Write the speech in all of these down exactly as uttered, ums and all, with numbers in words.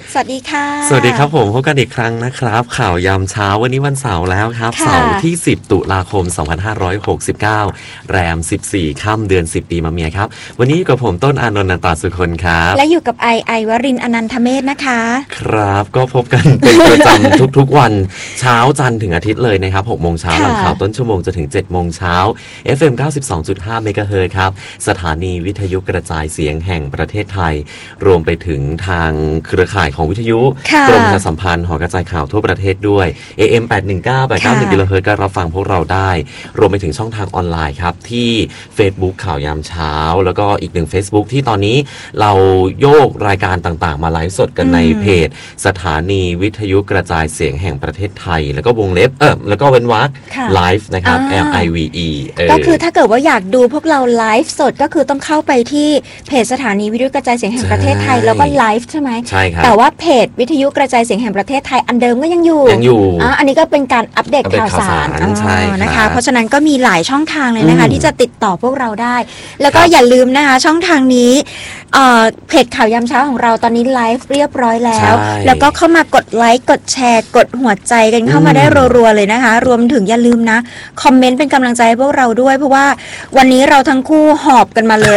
สวัสดีค่ะสวัสดีครับผมพบกันอีกครั้งนะครับข่าวยามเช้าวันนี้วันเสาร์แล้วครับเสาร์ที่สิบตุลาคมสองพันห้าร้อยหกสิบเก้าแรมสิบสี่ค่ำเดือนสิบปีมะเมียครับวันนี้อยู่กับผมต้นอานนท์ นันตาสุคนครับและอยู่กับไอไอวรินทร์อนันทเมธนะคะครับก็พบกันเป็นประจำทุกๆวันเช้าจันทร์ถึงอาทิตย์เลยนะครับหกโมงเช้าหลังข่าวต้นชั่วโมงจนถึงเจ็ดโมงเช้า เอฟ เอ็ม เก้าสิบสองจุดห้า เมกะเฮิรตซ์ครับสถานีวิทยุกระจายเสียงแห่งประเทศไทยรวมไปถึงทางเครือข่ายของวิทยุกรมประชาสัมพันธ์หอกระจายข่าวทั่วประเทศด้วย เอ เอ็ม แปดหนึ่งเก้า แปดเก้าหนึ่ง กิโลเฮิรตซ์ก็รับฟังพวกเราได้รวมไปถึงช่องทางออนไลน์ครับที่ Facebook ข่าวยามเช้าแล้วก็อีกหนึ่ง Facebook ที่ตอนนี้เราโยกรายการต่างๆมาไลฟ์สดกันในเพจสถานีวิทยุกระจายเสียงแห่งประเทศไทยแล้วก็วงเล็บเออแล้วก็เว้นวรรคไลฟ์นะครับ L I V E ก็คือถ้าเกิดว่าอยากดูพวกเราไลฟ์สดก็คือต้องเข้าไปที่เพจสถานีวิทยุกระจายเสียงแห่งประเทศไทยแล้วก็ไลฟ์ใช่ไหมใช่ครับแต่ว่าเพจวิทยุกระจายเสียงแห่งประเทศไทยอันเดิมก็ยังอยู่ยังอยู่อ่าอันนี้ก็เป็นการอัปเดตข่าวสารนะคะเพราะฉะนั้นก็มีหลายช่องทางเลยนะคะที่จะติดต่อพวกเราได้แล้วก็อย่าลืมนะคะช่องทางนี้เพจข่าวยามเช้าของเราตอนนี้ไลฟ์เรียบร้อยแล้วแล้วก็เข้ามากดไลค์กดแชร์กดหัวใจกันเข้ามาได้รัวๆเลยนะคะรวมถึงอย่าลืมนะคอมเมนต์เป็นกำลังใจให้พวกเราด้วยเพราะว่าวันนี้เราทั้งคู่หอบกันมาเลย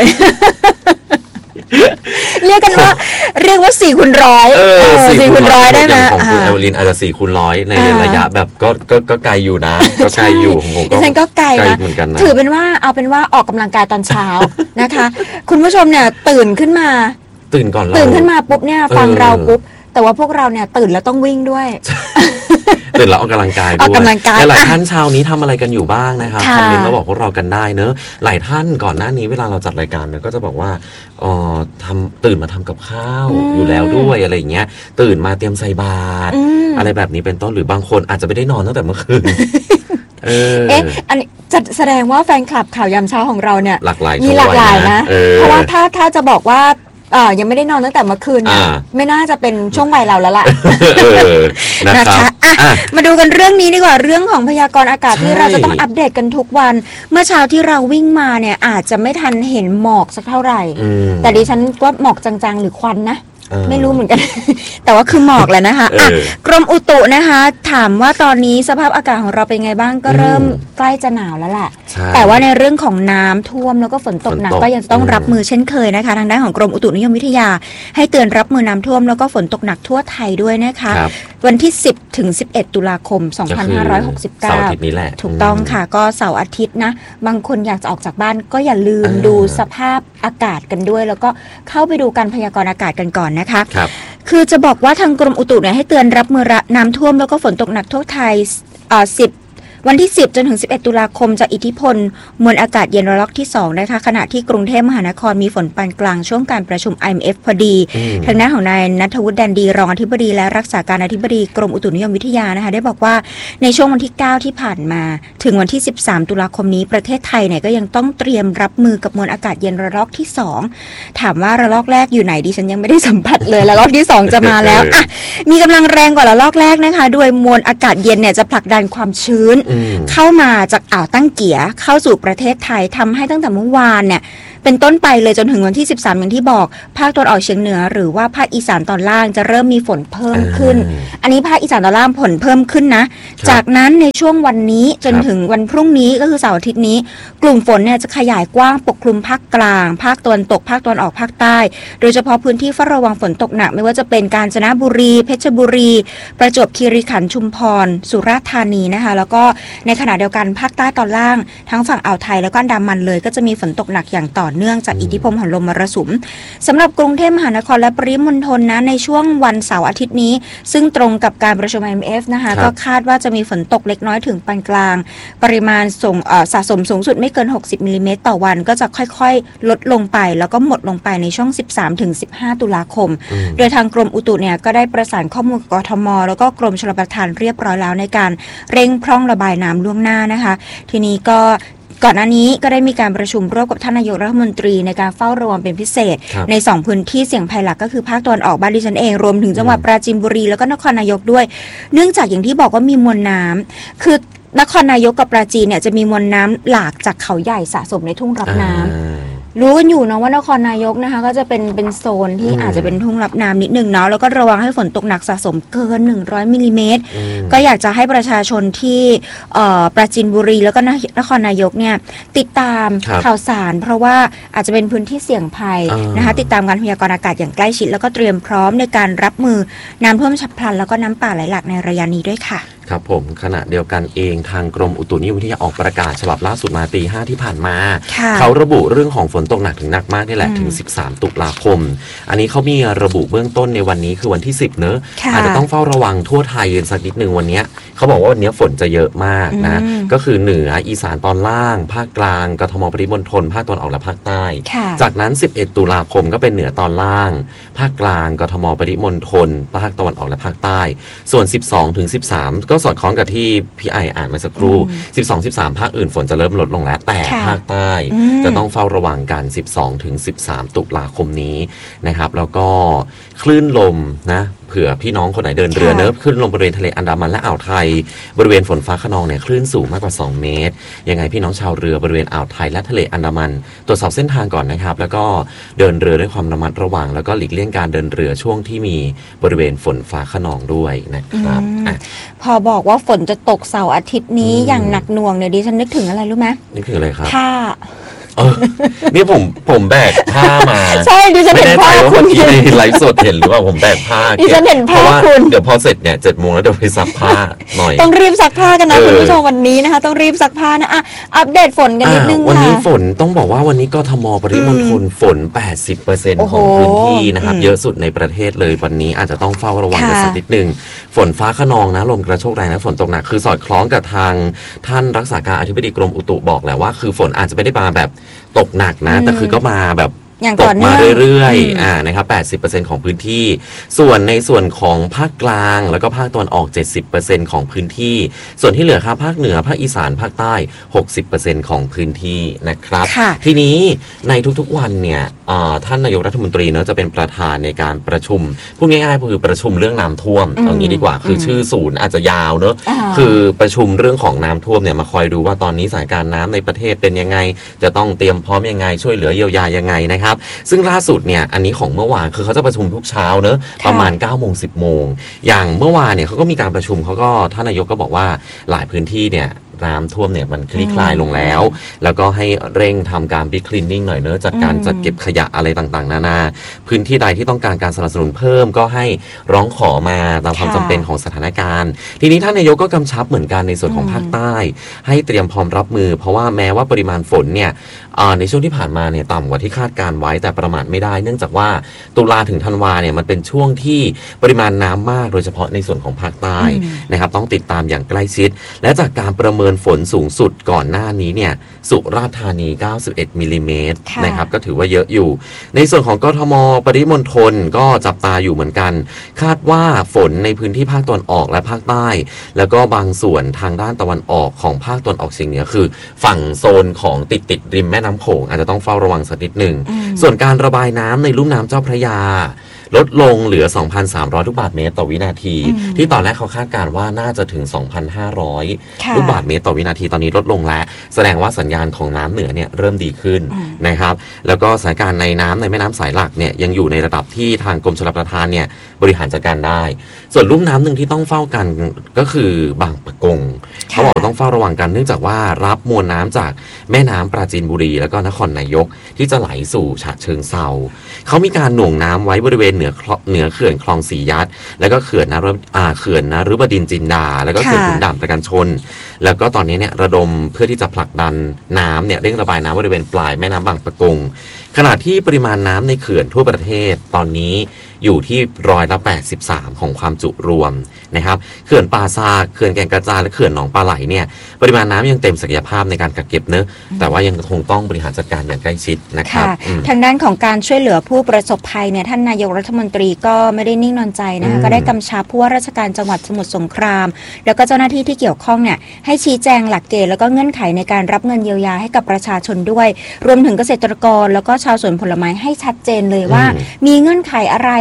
เรียกกันว่าเรียกว่าสี่คูณร้อยสี่คูณร้อยได้ไหมของคุณเอเวลินอาจจะสี่คูณร้อยในระยะแบบก็ก็ก็ไกลอยู่นะก็ไกลอยู่ของผมก็ฉันก็ไกลนะถือเป็นว่าเอาเป็นว่าออกกำลังกายตอนเช้านะคะคุณผู้ชมเนี่ยตื่นขึ้นมาตื่นก่อนเราตื่นขึ้นมาปุ๊บเนี่ยฟังเราปุ๊บแต่ว่าพวกเราเนี่ยตื่นแล้วต้องวิ่งด้วยตื่นแล้วออกกำลังกายด้วยหลายท่านเช้านี้ทำอะไรกันอยู่บ้างนะครับคอมเมนต์มาบอกพวกเรากันได้เนอะหลายท่านก่อนหน้านี้เวลาเราจัดรายการเนี่ยก็จะบอกว่าเอ่อทำตื่นมาทำกับข้าวอยู่แล้วด้วยอะไรอย่างเงี้ยตื่นมาเตรียมใส่บาตรอะไรแบบนี้เป็นต้นหรือบางคนอาจจะไม่ได้นอนตั้งแต่เมื่อคืนเอ๊ะอันนี้จะแสดงว่าแฟนคลับข่าวยามเช้าของเราเนี่ยหลากหลายมีหลากหลายนะเพราะว่าถ้าถ้าจะบอกว่าอ่ายังไม่ได้นอนตั้งแต่เมื่อคืนนะไม่น่าจะเป็นช่วงวัยเราแล้วล่ะนะคะอ่ะมาดูกันเรื่องนี้ดีกว่าเรื่องของพยากรณ์อากาศที่เราจะต้องอัปเดตกันทุกวันเมื่อเช้าที่เราวิ่งมาเนี่ยอาจจะไม่ทันเห็นหมอกสักเท่าไหร่แต่ดิฉันว่าหมอกจางๆหรือควันนะไม่รู้เหมือนกันแต่ว่าคือหมอกแหละนะคะอ่ะกรมอุตุนะคะถามว่าตอนนี้สภาพอากาศของเราเป็นไงบ้างก็เริ่มใกล้จะหนาวแล้วแหละแต่ว่าในเรื่องของน้ำท่วมแล้วก็ฝนตกหนักก็ยังต้องรับมือเช่นเคยนะคะทางด้านของกรมอุตุนิยมวิทยาให้เตือนรับมือน้ำท่วมแล้วก็ฝนตกหนักทั่วไทยด้วยนะคะวันที่สิบถึงสิบเอ็ดตุลาคมสองพันห้าร้อยหกสิบเก้าเสาร์อาทิตย์นี้แหละถูกต้องค่ะก็เสาร์อาทิตย์นะบางคนอยากจะออกจากบ้านก็อย่าลืมดูสภาพอากาศกันด้วยแล้วก็เข้าไปดูการพยากรณ์อากาศกันก่อนนะคะคือจะบอกว่าทางกรมอุตุเนี่ยให้เตือนรับมือน้ำท่วมแล้วก็ฝนตกหนักทั่วไทยอ่าสิบวันที่สิบจนถึงสิบเอ็ดตุลาคมจากอิทธิพลมวลอากาศเย็นระลอกที่สองนะคะขณะที่กรุงเทพมหานครมีฝนปานกลางช่วงการประชุม ไอ เอ็ม เอฟ พอดีทางด้านของนายณัฐวุฒิแดนดีรองอธิบดีและรักษาการอธิบดีกรมอุตุนิยมวิทยานะคะได้บอกว่าในช่วงวันที่เก้าที่ผ่านมาถึงวันที่สิบสามตุลาคมนี้ประเทศไทยเนี่ยก็ยังต้องเตรียมรับมือกับมวลอากาศเย็นระลอกที่สองถามว่าระลอกแรกอยู่ไหนดิฉันยังไม่ได้สัมผัสเลยระลอกที่สองจะมาแล้วอ่ะมีกำลังแรงกว่าระลอกแรกนะคะโดยมวลอากาศเย็นเนี่ยจะผลักดันความชื้นเข้ามาจากอ่าวตั้งเกียเข้าสู่ประเทศไทยทำให้ตั้งแต่เมื่อวานเนี่ยเป็นต้นไปเลยจนถึงวันที่สิบสามอย่างที่บอกภาคตะวันออกเฉียงเหนือหรือว่าภาคอีสานตอนล่างจะเริ่มมีฝนเพิ่มขึ้น อ, อันนี้ภาคอีสานตอนล่างฝนเพิ่มขึ้นนะจากนั้นในช่วงวันนี้จนถึงวันพรุ่งนี้ก็คือเสาร์อาทิตย์นี้กลุ่มฝนเนี่ยจะขยายกว้างปกคลุมภาคกลางภาคตะวันตกภาคตะวันออกภาคใต้โดยเฉพาะพื้นที่เฝ้าระวังฝนตกหนักไม่ว่าจะเป็นกาญจนบุรีเพชรบุรีประจวบคีรีขันธ์ชุมพรสุราษฎร์ธานีนะคะแล้วก็ในขณะเดียวกันภาคใต้ตอนล่างทั้งฝั่งอ่าวไทยแล้วก็อันดามันเลยก็จะมีฝนตกหนักอย่างต่อเนื่องจากอิทธิพลของลมมรสุมสำหรับกรุงเทพมหานครและปริมณฑลนะในช่วงวันเสาร์อาทิตย์นี้ซึ่งตรงกับการประชุม ไอ เอ็ม เอฟ นะคะก็คาดว่าจะมีฝนตกเล็กน้อยถึงปานกลางปริมาณส่งสะสมสูงสุดไม่เกินหกสิบมิลลิเมตรต่อวันก็จะค่อยๆลดลงไปแล้วก็หมดลงไปในช่วง สิบสามถึงสิบห้า ตุลาคมโดยทางกรมอุตุเนี่ยก็ได้ประสานข้อมูลกับกทมแล้วก็กรมชลประทานเรียบร้อยแล้วในการเร่งพร่องระบายน้ำล่วงหน้านะคะทีนี้ก็ก่อนหน้านี้ก็ได้มีการประชุมร่วมกับท่านนายกรัฐมนตรีในการเฝ้าระวังเป็นพิเศษในสองพื้นที่เสี่ยงภัยหลักก็คือภาคตะวันออกบ้านดิฉันเองรวมถึงจังหวัดปราจีนบุรีแล้วก็นครนายกด้วยเนื่องจากอย่างที่บอกว่ามีมวลน้ำคือนครนายกกับปราจีนเนี่ยจะมีมวลน้ำหลากจากเขาใหญ่สะสมในทุ่งรับน้ำรู้กันอยู่เนาะว่านครนายกนะคะก็จะเป็นเป็นโซนที่อาจจะเป็นทุ่งรับน้ำนิดนึงเนาะแล้วก็ระวังให้ฝนตกหนักสะสมเกินหนึ่งร้อยมิลลิเมตรก็อยากจะให้ประชาชนที่ปราจีนบุรีแล้วก็นครนายกเนี่ยติดตามข่าวสารเพราะว่าอาจจะเป็นพื้นที่เสี่ยงภัยนะคะติดตามการพยากรณ์อากาศอย่างใกล้ชิดแล้วก็เตรียมพร้อมในการรับมือน้ำท่วมฉับพลันแล้วก็น้ำป่าไหลหลากในระยะนี้ด้วยค่ะครับผมขณะเดียวกันเองทางกรมอุตุนิยมวิทยาออกประกาศฉบับล่าสุดมาตีห้าที่ผ่านมาเขาระบุเรื่องของฝนตกหนักถึงหนักมากนี่แหละถึงสิบสามตุลาคมอันนี้เขามีระบุเบื้องต้นในวันนี้คือวันที่สิบเนอะอาจจะต้องเฝ้าระวังทั่วไทยสักนิดนึงวันนี้เขาบอกว่าวันนี้ฝนจะเยอะมากนะก็คือเหนืออีสานตอนล่างภาคกลางกทมปริมณฑลภาคตะวันออกและภาคใต้จากนั้นสิบเอ็ดตุลาคมก็เป็นเหนือตอนล่างภาคกลางกทมปริมณฑลภาคตะวันออกและภาคใต้ส่วนสิบสองถึงสิบสามก็สอดคล้องกับที่พี่ไออ่านมาสักครู่สิบสอง สิบสามภาคอื่นฝนจะเริ่มลดลงแล้วแต่ภาคใต้จะต้องเฝ้าระวังกันสิบสองถึงสิบสามตุลาคมนี้นะครับแล้วก็คลื่นลมนะเผื่อพี่น้องคนไหนเดินเรือเนิบขึ้นลงบริเวณทะเลอันดามันและอ่าวไทยบริเวณฝนฟ้าคะนองเนี่ยคลื่นสูงมากกว่าสองเมตรยังไงพี่น้องชาวเรือบริเวณอ่าวไทยและทะเลอันดามันตรวจสอบเส้นทางก่อนนะครับแล้วก็เดินเรือด้วยความระมัดระวังแล้วก็หลีกเลี่ยงการเดินเรือช่วงที่มีบริเวณฝนฟ้าคะนองด้วยนะครับอพอบอกว่าฝนจะตกเสาร์อาทิตย์นี้อย่างหนักหน่วงเนี่ยดิฉันนึกถึงอะไรรู้ไหมนึกถึงอะไรครับผ้านี่ผมผมแบกผ้ามาใช่ดิฉันเห็นผ้าคุณในไลฟ์สดเห็นหรือว่าผมแบกผ้าดิฉันเห็นผ้าคุณเดี๋ยวพอเสร็จเนี่ยเจ็ดโมงแล้วเดี๋ยวไปซักผ้าหน่อยต้องรีบซักผ้ากันนะคุณผู้ชมวันนี้นะคะต้องรีบซักผ้านะอ่ะอัปเดตฝนกันนิดนึงค่ะวันนี้ฝนต้องบอกว่าวันนี้กทมปริมณฑลฝน แปดสิบเปอร์เซ็นต์ ของพื้นที่นะครับเยอะสุดในประเทศเลยวันนี้อาจจะต้องเฝ้าระวังกันสักนิดนึงฝนฟ้าคะนองนะลมกระโชกแรงนะฝนตกหนักคือสอดคล้องกับทางท่านรักษาการอธิบดีกรมอุตุบอกแหละว่าคือฝนอาจจะไม่ได้มาแบบตกหนักนะแต่คือก็มาแบบตกมาเรื่อยๆอ่านะครับ แปดสิบเปอร์เซ็นต์ ของพื้นที่ส่วนในส่วนของภาคกลางแล้วก็ภาคตะวันออก เจ็ดสิบเปอร์เซ็นต์ ของพื้นที่ส่วนที่เหลือครับภาคเหนือภาคอีสานภาคใต้ หกสิบเปอร์เซ็นต์ ของพื้นที่นะครับทีนี้ในทุกๆวันเนี่ยท่านนายกรัฐมนตรีเนอะจะเป็นประธานในการประชุมพูดง่ายๆคือประชุมเรื่องน้ำท่วมตรงนี้ดีกว่าคือชื่อศูนย์อาจจะยาวเนอะคือประชุมเรื่องของน้ำท่วมเนี่ยมาคอยดูว่าตอนนี้สถานการณ์น้ำในประเทศเป็นยังไงจะต้องเตรียมพร้อมยังไงช่วยเหลือเยียวยายังไงนะครับซึ่งล่าสุดเนี่ยอันนี้ของเมื่อวานคือเขาจะประชุมทุกเช้าเนอะประมาณ เก้าโมง สิบโมงอย่างเมื่อวานเนี่ยเขาก็มีการประชุมเขาก็ท่านนายกก็บอกว่าหลายพื้นที่เนี่ยน้ำท่วมเนี่ยมันคลี่คลายลงแล้วแล้วก็ให้เร่งทำการบิ๊กคลีนนิ่งหน่อยเนอะจัดการจัดเก็บขยะอะไรต่างๆนานาพื้นที่ใดที่ต้องการการสนับสนุนเพิ่มก็ให้ร้องขอมาตามความจำเป็นของสถานการณ์ทีนี้ท่านนายกก็กำชับเหมือนกันในส่วนของภาคใต้ให้เตรียมพร้อมรับมือเพราะว่าแม้ว่าปริมาณฝนเนี่ยในช่วงที่ผ่านมาเนี่ยต่ำกว่าที่คาดการไว้แต่ประมาทไม่ได้เนื่องจากว่าตุลาถึงธันวาเนี่ยมันเป็นช่วงที่ปริมาณน้ำมากโดยเฉพาะในส่วนของภาคใต้นะครับต้องติดตามอย่างใกล้ชิดและจากการประเมินฝนสูงสุดก่อนหน้านี้เนี่ยสุราษฎร์ธานีเก้าสิบเอ็ดมิลลิเมตรนะครับก็ถือว่าเยอะอยู่ในส่วนของกทมปริมณฑลก็จับตาอยู่เหมือนกันคาดว่าฝนในพื้นที่ภาคตะวันออกและภาคใต้แล้วก็บางส่วนทางด้านตะวันออกของภาคตะวันออกเฉียงเหนือคือฝั่งโซนของติดติดริมแม่น้ำโขงอาจจะต้องเฝ้าระวังสักนิดหนึ่งส่วนการระบายน้ำในลุ่มน้ำเจ้าพระยาลดลงเหลือ สองพันสามร้อย ลูกบาศก์เมตรต่อวินาทีที่ตอนแรกเขาคาดการณ์ว่าน่าจะถึง สองพันห้าร้อย ลูกบาศก์เมตรต่อวินาทีตอนนี้ลดลงแล้วแสดงว่าสัญญาณของน้ำเหนือเนี่ยเริ่มดีขึ้นนะครับแล้วก็สถานการณ์ในน้ำในแม่น้ำสายหลักเนี่ยยังอยู่ในระดับที่ทางกรมชลประทานเนี่ยบริหารจัดการได้ส่วนลุ่มน้ำหนึ่งที่ต้องเฝ้ากันก็คือบางปะกงเขาบอกต้องเฝ้าระวังกันเนื่องจากว่ารับมวลน้ำจากแม่น้ำปราจีนบุรีแล้วก็นครนายกที่จะไหลสู่ฉะเชิงเทราเขามีการหน่วงน้ำไว้บริเวณเหนือเหนือเขื่อนคลองสียัดแล้วก็เขื่อนนรอ่าเขื่อนนฤบดินทร์จินดาแล้วก็เขื่อนขุนด่านประการชนแล้วก็ตอนนี้เนี่ยระดมเพื่อที่จะผลักดันน้ำเนี่ยเร่งระบายน้ำบริเวณปลายแม่น้ำบางปะกงขณะที่ปริมาณน้ำในเขื่อนทั่วประเทศตอนนี้อยู่ที่ร้อยละแปดสิบสามของความจุรวมนะครับเขื่อนป่าซากเขื่อนแก่งกระจานและเขื่อนหนองปลาไหลเนี่ยปริมาณน้ำยังเต็มศักยภาพในการกักเก็บเนอะแต่ว่ายังคงต้องบริหารจัดการอย่างใกล้ชิดนะครับทางด้านของการช่วยเหลือผู้ประสบภัยเนี่ยท่านนายกรัฐมนตรีก็ไม่ได้นิ่งนอนใจนะคะก็ได้กำชับผู้ว่าราชการจังหวัดสมุทรสงครามแล้วก็เจ้าหน้าที่ที่เกี่ยวข้องเนี่ยให้ชี้แจงหลักเกณฑ์แล้วก็เงื่อนไขในการรับเงินเยียวยาให้กับประชาชนด้วยรวมถึงเกษตรกรแล้วก็ชาวสวนผลไม้ให้ชัดเจนเลยว่ามีเงื่อนไขอะไร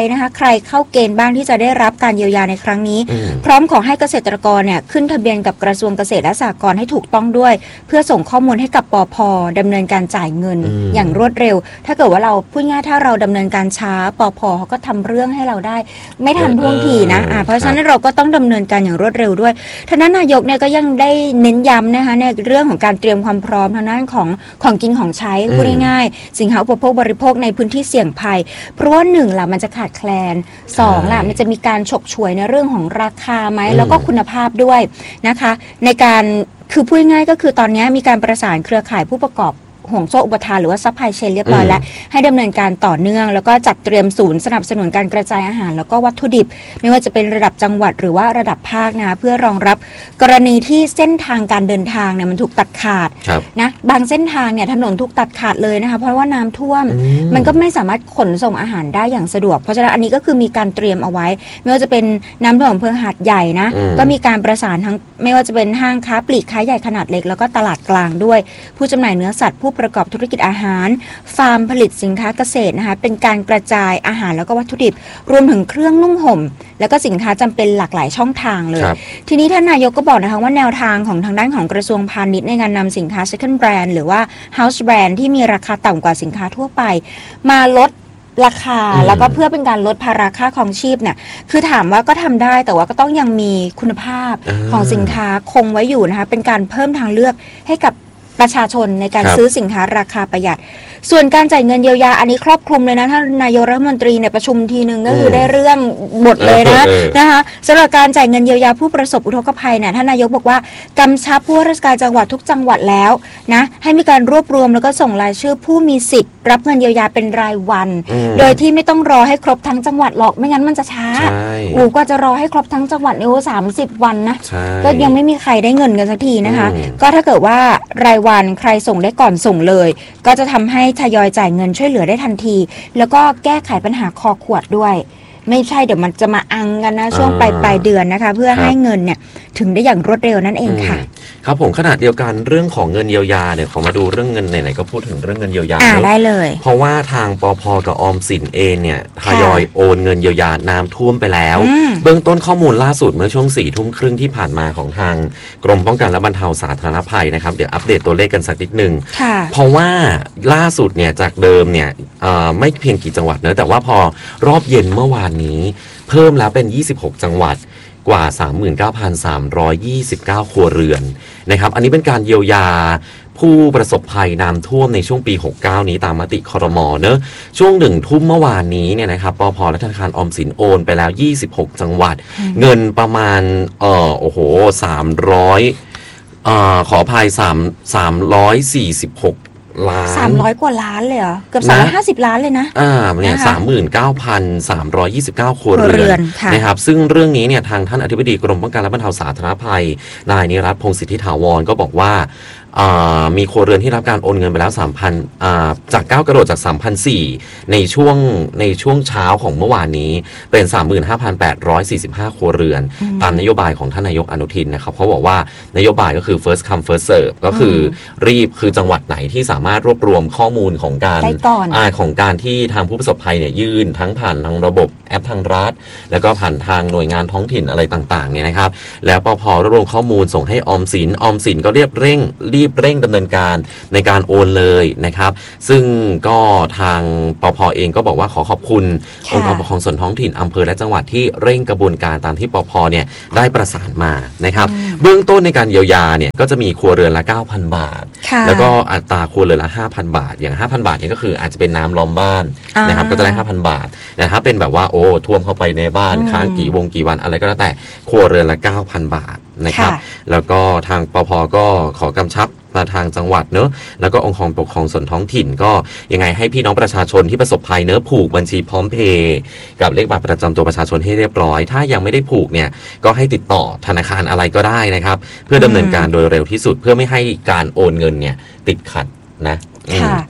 นะคะใครเข้าเกณฑ์บ้างที่จะได้รับการเยียวยาในครั้งนี้พร้อมขอให้เกษตรกรเนี่ยขึ้นทะเบียนกับกระทรวงเกษตรและสหกรณ์ให้ถูกต้องด้วยเพื่อส่งข้อมูลให้กับปภ.ดำเนินการจ่ายเงินอย่างรวดเร็วถ้าเกิดว่าเราพูดง่ายถ้าเราดำเนินการช้าปภ.เขาก็ทำเรื่องให้เราได้ไม่ทันท่วงทีนะอ่าเพราะฉะนั้นเราก็ต้องดำเนินการอย่างรวดเร็วด้วยท่านนายกเนี่ยก็ยังได้เน้นย้ำนะคะในเรื่องของการเตรียมความพร้อมทางด้านของของกินของใช้พูดง่ายๆสินค้าอุปโภคบริโภคในพื้นที่เสี่ยงภัยเพราะว่าหนึ่งล่ะมันจะขาดแคลนสองล่ะมันจะมีการฉกฉวยในเรื่องของราคาไหมแล้วก็คุณภาพด้วยนะคะในการคือพูดง่ายๆก็คือตอนนี้มีการประสานเครือข่ายผู้ประกอบห่วงโซ่อุปทานหรือว่าซัพพลายเชนเรียบร้อยแล้วให้ดำเนินการต่อเนื่องแล้วก็จัดเตรียมศูนย์สนับสนุนการกระจายอาหารแล้วก็วัตถุดิบไม่ว่าจะเป็นระดับจังหวัดหรือว่าระดับภาคนะเพื่อรองรับกรณีที่เส้นทางการเดินทางเนี่ยมันถูกตัดขาดนะบางเส้นทางเนี่ยถนนถูกตัดขาดเลยนะคะเพราะว่าน้ำท่วมมันก็ไม่สามารถขนส่งอาหารได้อย่างสะดวกเพราะฉะนั้นอันนี้ก็คือมีการเตรียมเอาไว้ไม่ว่าจะเป็นน้ำท่วมอำเภอหาดใหญ่นะก็มีการประสานทั้งไม่ว่าจะเป็นห้างค้าปลีกค้าใหญ่ขนาดเล็กแล้วก็ตลาดกลางด้วยผู้จำหน่ายเนื้อสัตว์ผู้ประกอบธุรกิจอาหารฟาร์มผลิตสินค้าเกษตรนะคะเป็นการกระจายอาหารแล้วก็วัตถุดิบรวมถึงเครื่องนุ่งห่มแล้วก็สินค้าจำเป็นหลากหลายช่องทางเลยทีนี้ท่านนายกก็บอกนะคะว่าแนวทางของทางด้านของกระทรวงพาณิชย์ในการนำสินค้า second brand หรือว่า house brand ที่มีราคาต่ำกว่าสินค้าทั่วไปมาลดราคาแล้วก็เพื่อเป็นการลดภาระค่าครองชีพเนี่ยคือถามว่าก็ทำได้แต่ว่าก็ต้องยังมีคุณภาพของสินค้าคงไว้อยู่นะคะเป็นการเพิ่มทางเลือกให้กับประชาชนในการซื้อสินค้าราคาประหยัดส่วนการจ่ายเงินเยียวยาอันนี้ครอบคลุมเลยนะท่านนายกรัฐมนตรีเนี่ยประชุมทีนึงก็คือได้เรื่องหมดเลยนะนะคะสำหรับการจ่ายเงินเยียวยาผู้ประสบอุทกภัยเนี่ยท่านนายกบอกว่ากำชับผู้ว่าราชการจังหวัดทุกจังหวัดแล้วนะให้มีการรวบรวมแล้วก็ส่งรายชื่อผู้มีสิทธิ์รับเงินเยียวยาเป็นรายวันโดยที่ไม่ต้องรอให้ครบทั้งจังหวัดหรอกไม่งั้นมันจะช้าอูก็จะรอให้ครบทั้งจังหวัดเนี่ยโอ้สามสิบวันนะก็ยังไม่มีใครได้เงินกันสักทีนะคะก็ถ้าเกิดว่ารายวันใครส่งได้ก่อนส่งเลยก็จะทำให้ทยอยจ่ายเงินช่วยเหลือได้ทันทีแล้วก็แก้ไขปัญหาคอขวดด้วยไม่ใช่เดี๋ยวมันจะมาอังกันนะช่วงปลายปลายเดือนนะคะเพื่อให้เงินเนี่ยถึงได้อย่างรวดเร็วนั่นเองค่ะครับผมขณะเดียวกันเรื่องของเงินเยียวยาเนี่ยขอมาดูเรื่องเงินไหนๆก็พูดถึงเรื่องเงินเยียวยาได้เลยเพราะว่าทางปภ.กับออมสินเองเนี่ยทยอยโอนเงินเยียวยาน้ำท่วมไปแล้วเบื้องต้นข้อมูลล่าสุดเมื่อช่วงสี่ทุ่มครึ่งที่ผ่านมาของทางกรมป้องกันและบรรเทาสาธารณภัยนะครับเดี๋ยวอัปเดตตัวเลขกันสักนิดนึงเพราะว่าล่าสุดเนี่ยจากเดิมเนี่ยไม่เพียงกี่จังหวัดเนอะแต่ว่าพอรอบเย็นเมื่อวานนี้เพิ่มแล้วเป็นยี่สิบหกจังหวัดกว่า สามหมื่นเก้าพันสามร้อยยี่สิบเก้า ครัวเรือนนะครับอันนี้เป็นการเยียวยาผู้ประสบภัยน้ำท่วมในช่วงปีหกสิบเก้านี้ตามมติครม.เนอะช่วงหนึ่งทุ่มเมื่อวานนี้เนี่ยนะครับปภ.และธนาคารออมสินโอนไปแล้วยี่สิบหกจังหวัดเงินประมาณเอ่อโอ้โหสามร้อยเอ่อขออภัย3 สามร้อยสี่สิบหกล้านสามร้อยกว่าล้านเลยเหรอเกือบสามร้อยห้าสิบล้านเลยนะอ่าเนี่ยสามหมื่นเก้าพันสามร้อยยี่สิบเก้าครัวเรือนนะครับซึ่งเรื่องนี้เนี่ยทางท่านอธิบดีกรมป้องกันและบรรเทาสาธารณภัยนายนิรัตน์พงศ์สิทธิถาวรก็บอกว่ามีครัวเรือนที่รับการโอนเงินไปแล้ว สามพัน อ่าจากก้าวกระโดดจาก สามพันสี่ร้อย ในช่วงในช่วงเช้าของเมื่อวานนี้เป็น สามหมื่นห้าพันแปดร้อยสี่สิบห้า ครัวเรือนตามนโยบายของท่านนายกอนุทินนะครับเขาบอกว่านโยบายก็คือ first come first serve ก็คือรีบคือจังหวัดไหนที่สามารถรวบรวมข้อมูลของการอ่าของการที่ทางผู้ประสบภัยเนี่ยยื่นทั้งผ่านทางระบบแอปทางรัฐแล้วก็ผ่านทางหน่วยงานท้องถิ่นอะไรต่างๆเนี่ยนะครับแล้วปภ.รวบรวมข้อมูลส่งให้ออมสินออมสินก็เรียบเร่งรีบเร่งดำเนินการในการโอนเลยนะครับซึ่งก็ทางปภ.เองก็บอกว่าขอขอบคุณองค์กรปกครองส่วนท้องถิ่นอำเภอและจังหวัดที่เร่งกระบวนการตามที่ปภ.เนี่ยได้ประสานมานะครับเบื้องต้นในการเยียวยาเนี่ยก็จะมีครัวเรือนละ เก้าพัน บาทแล้วก็อัตราครัวเรือนละ ห้าพัน บาทอย่าง ห้าพัน บาทเนี่ยก็คืออาจจะเป็นน้ำล้อมบ้านนะครับก็จะได้ ห้าพัน บาทแต่ถ้าเป็นแบบว่าโอ้ท่วมเข้าไปในบ้านค้างกี่วงกี่วันอะไรก็แล้วแต่ครัวเรือนละ เก้าพัน บาทนะครับแล้วก็ทางปภ.ก็ขอกำชับมาทางจังหวัดเนอะแล้วก็องค์กรปกครองส่วนท้องถิ่นก็ยังไงให้พี่น้องประชาชนที่ประสบภัยเนอะผูกบัญชีพร้อมเพย์กับเลขบัตรประจำตัวประชาชนให้เรียบร้อยถ้ายังไม่ได้ผูกเนี่ยก็ให้ติดต่อธนาคารอะไรก็ได้นะครับเพื่อดำเนินการโดยเร็วที่สุดเพื่อไม่ให้การโอนเงินเนี่ยติดขัดนะค่ะผ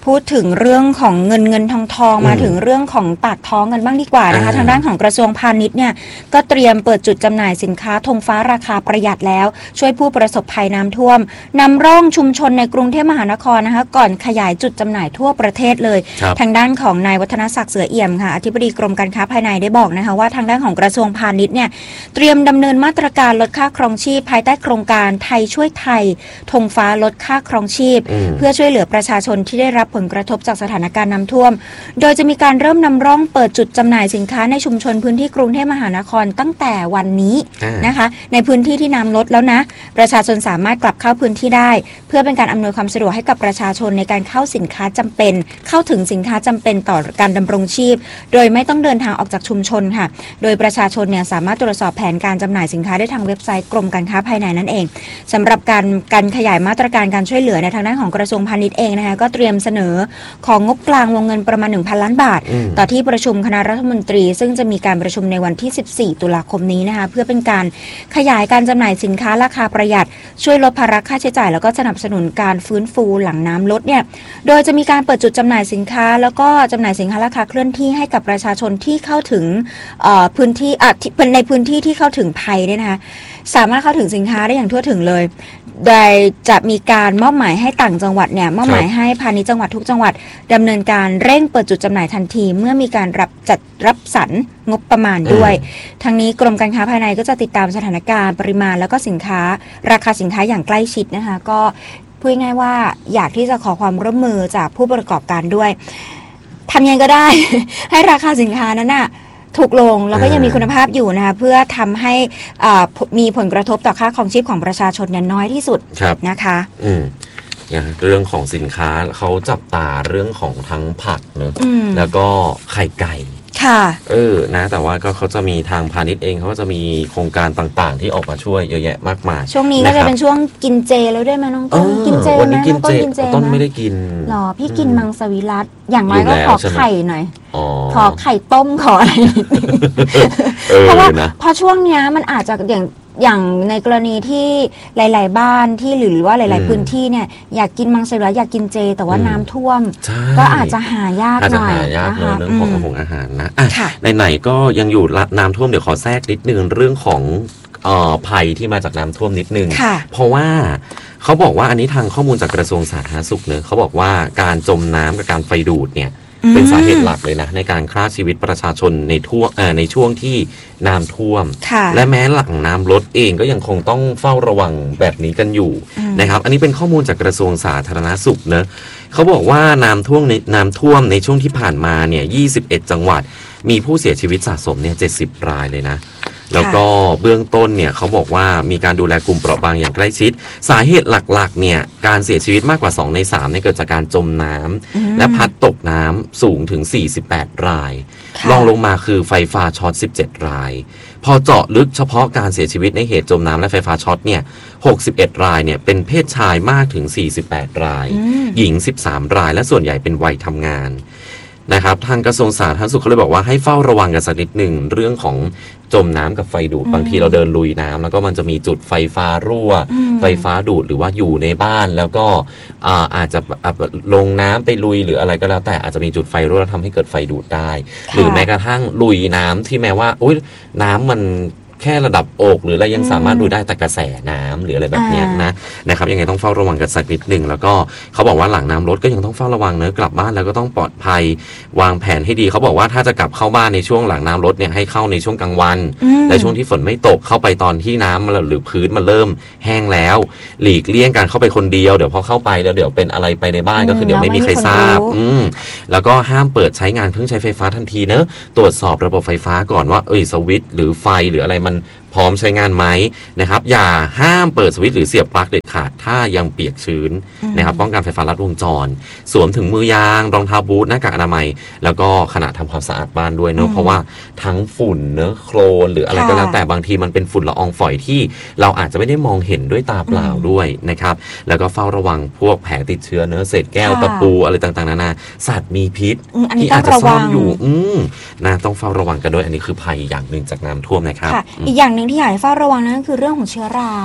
พูดถึงเรื่องของเงินเงินทองทองมาถึงเรื่องของปากท้องกันบ้างดีกว่านะคะทางด้านของกระทรวงพาณิชย์เนี่ยก็เตรียมเปิดจุดจำหน่ายสินค้าธงฟ้าราคาประหยัดแล้วช่วยผู้ประสบภัยน้ำท่วมนำร่องชุมชนในกรุงเทพมหานครนะคะก่อนขยายจุดจำหน่ายทั่วประเทศเลยทางด้านของนายวัฒนศักดิ์เสือเอี่ยมค่ะอธิบดีกรมการค้าภายในได้บอกนะคะว่าทางด้านของกระทรวงพาณิชย์เนี่ยเตรียมดำเนินมาตรการลดค่าครองชีพภายใต้โครงการไทยช่วยไทยธงฟ้าลดค่าครองชีพเพื่อช่วยเหลือประชาชนที่ได้รับผลกระทบจากสถานการณ์น้ำท่วมโดยจะมีการเริ่มนำร่องเปิดจุดจำหน่ายสินค้าในชุมชนพื้นที่กรุงเทพมหานครตั้งแต่วันนี้นะคะในพื้นที่ที่น้ำลดแล้วนะประชาชนสามารถกลับเข้าพื้นที่ได้เพื่อเป็นการอำนวยความสะดวกให้กับประชาชนในการเข้าสินค้าจำเป็นเข้าถึงสินค้าจำเป็นต่อการดำรงชีพโดยไม่ต้องเดินทางออกจากชุมชนค่ะโดยประชาชนเนี่ยสามารถตรวจสอบแผนการจำหน่ายสินค้าได้ทางเว็บไซต์กรมการค้าภายในนั่นเองสำหรับการการขยายมาตรการการช่วยเหลือในทางด้านของกระทรวงพาณิชย์เองนะคะก็เตรียมเสนอของงบกลางวงเงินประมาณ หนึ่งพัน ล้านบาทต่อที่ประชุมคณะรัฐมนตรีซึ่งจะมีการประชุมในวันที่สิบสี่ตุลาคมนี้นะคะเพื่อเป็นการขยายการจำหน่ายสินค้าราคาประหยัดช่วยลดภาระค่าใช้จ่ายแล้วก็สนับสนุนการฟื้นฟูหลังน้ำลดเนี่ยโดยจะมีการเปิดจุดจำหน่ายสินค้าแล้วก็จำหน่ายสินค้าราคาเคลื่อนที่ให้กับประชาชนที่เข้าถึงพื้นที่อ่ะในพื้นที่ที่เข้าถึงภัยเนี่ยนะคะสามารถเข้าถึงสินค้าได้อย่างทั่วถึงเลยโดยจะมีการมอบหมายให้ต่างจังหวัดเนี่ยมอบหมายให้พาณิชย์จังหวัดทุกจังหวัดดำเนินการเร่งเปิดจุดจำหน่ายทันทีเมื่อมีการรับจัดรับสรรงบประมาณด้วยทั้งนี้กรมการค้าภายในก็จะติดตามสถานการณ์ปริมาณแล้วก็สินค้าราคาสินค้าอย่างใกล้ชิดนะคะก็พูดง่ายว่าอยากที่จะขอความร่วมมือจากผู้ประกอบการด้วยทำยังไงก็ได้ ให้ราคาสินค้านั้นน่ะถูกลงแล้วก็ยังมีคุณภาพอยู่นะคะเพื่อทำให้มีผลกระทบต่อค่าครองชีพของประชาชนเนี่ยน้อยที่สุดนะคะอืมเรื่องของสินค้าเขาจับตาเรื่องของทั้งผักเนอะแล้วก็ไข่ไก่ค่ะเออนะแต่ว่าก็เขาจะมีทางพาณิชย์เองเขาก็จะมีโครงการต่างๆที่ออกมาช่วยเยอะแยะมากมายช่วงนี้ก็จะเป็นช่วงกินเจแล้วด้วยไหมน้องต้นกินเจไหมน้องต้นกินเจต้นไม่ได้กินหรอพี่กินมังสวิรัติอย่างไรก็ขอไข่หน่อยขอไข่ต้มขออะไรนิดนึงเพราะว่าพอช่วงเนี้ยมันอาจจะอย่างอย่างในกรณีที่หลายๆบ้านที่หรือว่าหลายๆพื้นที่เนี่ยอยากกินมังสวิรัติอยากกินเจแต่ว่าน้ำท่วมก็อาจจะหายากหน่อยนะคะเรื่องของอาหารอาหารนะไหนๆก็ยังอยู่น้ำท่วมเดี๋ยวขอแทรกนิดนึงเรื่องของภัยที่มาจากน้ำท่วมนิดนึงเพราะว่าเขาบอกว่าอันนี้ทางข้อมูลจากกระทรวงสาธารณสุขเนี่ยเขาบอกว่าการจมน้ำกับการไฟดูดเนี่ยเป็นสาเหตุหลักเลยนะในการฆ่าชีวิตประชาชนในทั่วในช่วงที่น้ำท่วมและแม้หลังน้ำลดเองก็ยังคงต้องเฝ้าระวังแบบนี้กันอยู่นะครับอันนี้เป็นข้อมูลจากกระทรวงสาธารณสุขเนะเขาบอกว่าน้ำท่วมในน้ำท่วมในช่วงที่ผ่านมาเนี่ยยี่สิบเอ็ดจังหวัดมีผู้เสียชีวิตสะสมเนี่ยเจ็ดสิบรายเลยนะแล้วก็เบื้องต้นเนี่ยเขาบอกว่ามีการดูแลกลุ่มเปราะบางอย่างใกล้ชิดสาเหตุหลักๆเนี่ยการเสียชีวิตมากกว่าสองในสามเนี่ยเกิดจากการจมน้ำและพัดตกน้ำสูงถึงสี่สิบแปดรายรองลงมาคือไฟฟ้าช็อตสิบเจ็ดรายพอเจาะลึกเฉพาะการเสียชีวิตในเหตุจมน้ำและไฟฟ้าช็อตเนี่ยหกสิบเอ็ดรายเนี่ยเป็นเพศชายมากถึงสี่สิบแปดรายหญิงสิบสามรายและส่วนใหญ่เป็นวัยทำงานนะครับทางกระทรวงสาธารณสุขเขาเลยบอกว่าให้เฝ้าระวังกันสักนิดหนึ่งเรื่องของจมน้ำกับไฟดูดบางทีเราเดินลุยน้ำแล้วก็มันจะมีจุดไฟฟ้ารั่วไฟฟ้าดูดหรือว่าอยู่ในบ้านแล้วก็อาจจะลงน้ำไปลุยหรืออะไรก็แล้วแต่อาจจะมีจุดไฟรั่วแล้วทำให้เกิดไฟดูดได้หรือแม้กระทั่งลุยน้ำที่แม้ว่าอุ๊ยน้ำมันแค่ระดับอกหรืออะไรยังสามารถดูได้แต่กระแสน้ำหรืออะไรแบบนี้นะนะครับยังไงต้องเฝ้าระวังกันสักนิดหนึ่งแล้วก็เขาบอกว่าหลังน้ำลดก็ยังต้องเฝ้าระวังเนอะกลับบ้านแล้วก็ต้องปลอดภัยวางแผนให้ดีเขาบอกว่าถ้าจะกลับเข้าบ้านในช่วงหลังน้ำลดเนี่ยให้เข้าในช่วงกลางวันและช่วงที่ฝนไม่ตกเข้าไปตอนที่น้ำมันหรือพื้นมันเริ่มแห้งแล้วหลีกเลี่ยงการเข้าไปคนเดียวเดี๋ยวพอเข้าไปแล้วเดี๋ยวเป็นอะไรไปในบ้านก็คือเดี๋ยวไม่มีใครทราบอืมแล้วก็ห้ามเปิดใช้งานเครื่องใช้ไฟฟ้าทันทีเนอะตรวจสอบระบบไฟฟ้าก่อนว่าเอ้ยสวิตช์หรือไฟหรืออะไรมันพร้อมใช้งานไหมนะครับอย่าห้ามเปิดสวิตช์หรือเสียบปลั๊กเด็ดขาดถ้ายังเปียกชื้นนะครับป้องกันไฟฟ้าลัดวงจรสวมถึงมือยางรองเท้าบูทหน้ากากอนามัยแล้วก็ขณะทำความสะอาดบ้านด้วยเนอะเพราะว่าทั้งฝุ่นเนอะโคลนหรืออะไรก็แล้วแต่บางทีมันเป็นฝุ่นละอองฝอยที่เราอาจจะไม่ได้มองเห็นด้วยตาเปล่าด้วยนะครับแล้วก็เฝ้าระวังพวกแผลติดเชื้อเนอะเศษแก้วตะปูอะไรต่างๆนานาสัตว์มีพิษที่อาจจะซ่อนอยู่อืมนะต้องเฝ้าระวังกันด้วยอันนี้คือภัยอย่างหนึ่งจากน้ำท่วมนะครับอีกอย่างหนึ่งที่อยากให้เฝ้าระวังนั่นคือเรื่องของเชื้อรา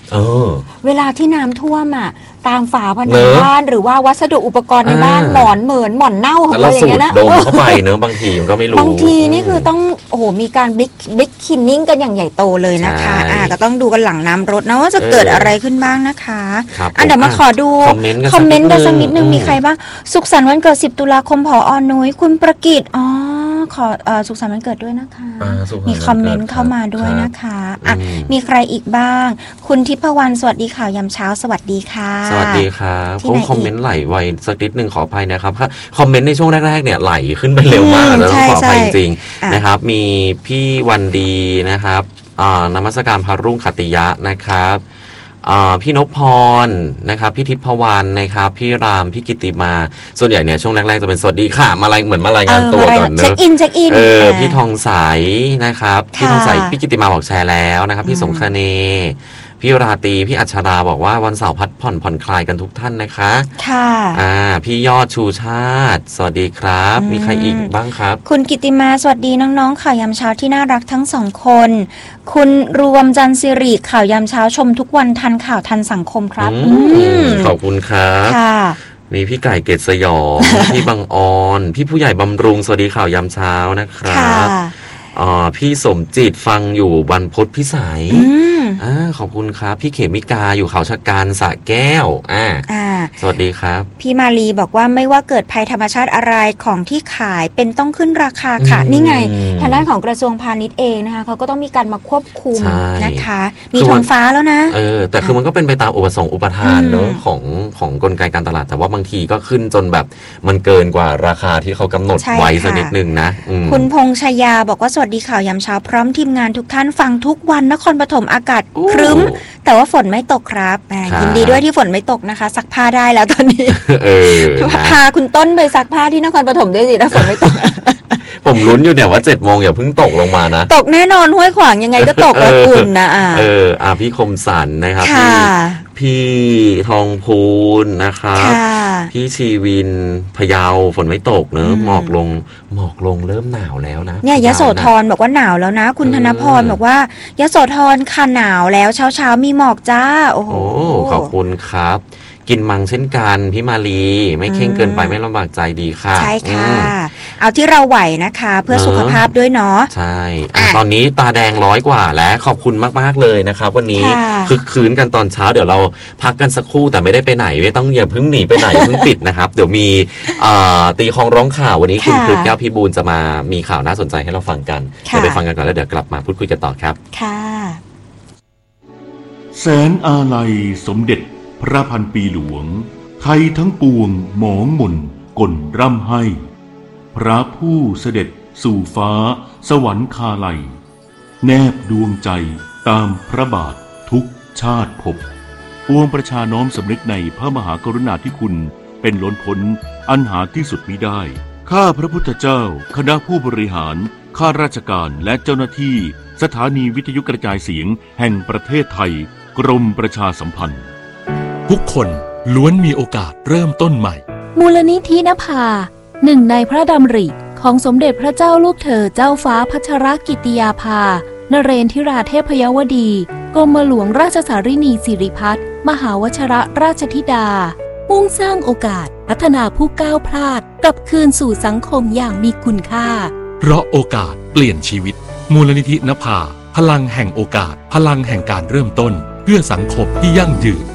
เออเวลาที่น้ำท่วมอ่ะตามฝาผนังบ้านหรือว่าวัสดุอุปกรณ์ในบ้านหมอนเหมือนหมอนเน่าของอะไรอย่างเงี้ยนะดมเข้าไปเนอะบางทีมันก็ไม่รู้บางทีนี่คือต้องโอ้โหมีการบิ๊กบิ๊กคินนิ่งกันอย่างใหญ่โตเลยนะคะอ่าก็ต้องดูกันหลังน้ำรถนะว่าจะเกิดอะไรขึ้นบ้างนะคะอ่ะเดี๋ยวมาขอดูคอมเมนต์กันสักนิดนึงมีใครบ้างสุขสันต์วันเกิดสิบตุลาคมผอ.นุ้ยคุณประกิตอ๋อขอเอ่อสุขสันต์วันเกิดด้วยนะคะมีคอมเมนต์เข้ามาด้วยนะคะอ่ะมีใครอีกบ้างคุณทิพวรรณสวัสดีข่าวยามเช้าสวัสดีค่ะสวัสดีครับผมคอมเมนต์ไหลไวสักนิดนึงขออภัยนะครับคอมเมนต์ในช่วงแรกๆเนี่ยไหลขึ้นไปเร็วมากแล้วต้องขออภัยจริงๆนะครับมีพี่วันดีนะครับนมัสการพระรุ่งขติยะนะครับพี่นพพรนะครับพี่ทิพวรรณนะครับพี่รามพี่กิติมาส่วนใหญ่เนี่ยช่วงแรกๆจะเป็นสวัสดีค่ะมาอะไรเหมือนมารายงานตัวก่อนเนอะเช็คอินเช็คอินเออพี่ทองใสนะครับพี่ทองใสพี่กิติมาบอกแชร์แล้วนะครับพี่สงคเนพี่ราตรีพี่อัชราบอกว่าวันเสาร์พักผ่อนผ่อนคลายกันทุกท่านนะคะค่ะอ่าพี่ยอดชูชาติสวัสดีครับมีใครอีกบ้างครับคุณกิติมาสวัสดีน้องๆข่าวยามเช้าที่น่ารักทั้งสองคนคุณรวมจันทร์สิริข่าวยามเช้าชมทุกวันทันข่าวทันสังคมครับขอบคุณครับค่ะมีพี่ไก่เกตสยอง พี่บังออนพี่ผู้ใหญ่บำรุงสวัสดีข่าวยามเช้านะครับอ๋อพี่สมจิตฟังอยู่บรรพตพิสัยอ่าขอบคุณครับพี่เขมิกาอยู่เขาชะการสระแก้วอ่าสวัสดีครับพี่มาลีบอกว่าไม่ว่าเกิดภัยธรรมชาติอะไรของที่ขายเป็นต้องขึ้นราคาค่ะนี่ไงทางด้านของกระทรวงพาณิชย์เองนะคะเขาก็ต้องมีการมาควบคุมนะคะมีธงฟ้าแล้วนะเออแต่คือมันก็เป็นไปตามอุปสงค์อุปทานเนอะของของกลไกการตลาดแต่ว่าบางทีก็ขึ้นจนแบบมันเกินกว่าราคาที่เขากำหนดไว้สักนิดนึงนะคุณพงษ์ชยาบอกว่าสวัสดีข่าวยามเช้าพร้อมทีมงานทุกท่านฟังทุกวันนครปฐมอากาศครึ้มแต่ว่าฝนไม่ตกครับยินดีด้วยที่ฝนไม่ตกนะคะซักผ้าได้แล้วตอนนี้พาคุณต้นไปซักผ้าที่นครปฐมด้วยสิถ้าฝนไม่ตกผมลุ้นอยู่เนี่ยว่าเจ็ดโมงอย่าเพิ่งตกลงมานะตกแน่นอนห้วยขวางยังไงก็ตกแล้วคุณนะอ่าเอออ่าพี่คมสันนะครับพี่พี่ทองพูนนะครับพี่ชีวินพะเยาฝนไม่ตกเนอะหมอกลงหมอกลงเริ่มหนาวแล้วนะเนี่ยยโสธรบอกว่าหนาวแล้วนะคุณธนพรบอกว่ายโสธรค่ะหนาวแล้วเช้าเช้ามีหมอกจ้าโอ้โหขอบคุณครับกินมังเช่นกันพี่มาลีไม่เข่งเกินไปไม่ลำบากใจดีค่ะใช่ค่ะเอาที่เราไหวนะคะเพื่อสุขภาพด้วยเนาะใช่ตอนนี้ตาแดงร้อยกว่าแล้วขอบคุณมากๆเลยนะครับวันนี้คึกคืนกันตอนเช้าเดี๋ยวเราพักกันสักครู่แต่ไม่ได้ไปไหนไม่ต้องอย่าเพิ่งหนีไปไหนเพิ่งปิดนะครับเดี๋ยวมีตีคองร้องข่าววันนี้คุณครูแก้วพี่บูลจะมามีข่าวน่าสนใจให้เราฟังกันเดี๋ยวไปฟังกันก่อนแล้วเดี๋ยวกลับมาพูดคุยกันต่อครับค่ะแสนอาลัยสมเด็จพระพันปีหลวงไทยทั้งปวงหมองหม่นก่นร่ำให้พระผู้เสด็จสู่ฟ้าสวรรคาลัยแนบดวงใจตามพระบาททุกชาติภพปวงประชาน้อมสำนึกในพระมหากรุณาธิคุณเป็นล้นพ้นอันหาที่สุดมิได้ข้าพระพุทธเจ้าคณะผู้บริหารข้าราชการและเจ้าหน้าที่สถานีวิทยุกระจายเสียงแห่งประเทศไทยกรมประชาสัมพันธ์ทุกคนล้วนมีโอกาสเริ่มต้นใหม่มูลนิธินภาหนึ่งในพระดำริของสมเด็จพระเจ้าลูกเธอเจ้าฟ้าพัชรกิติยาภานเรนทิราเทพยวดีกรมหลวงราชสารินีสิริพัฒน์มหาวชิรราชธิดามุ่งสร้างโอกาสพัฒนาผู้ก้าวพลาดกลับคืนสู่สังคมอย่างมีคุณค่าเพราะโอกาสเปลี่ยนชีวิตมูลนิธินภาพลังแห่งโอกาสพลังแห่งการเริ่มต้นเพื่อสังคมที่ยั่งยืน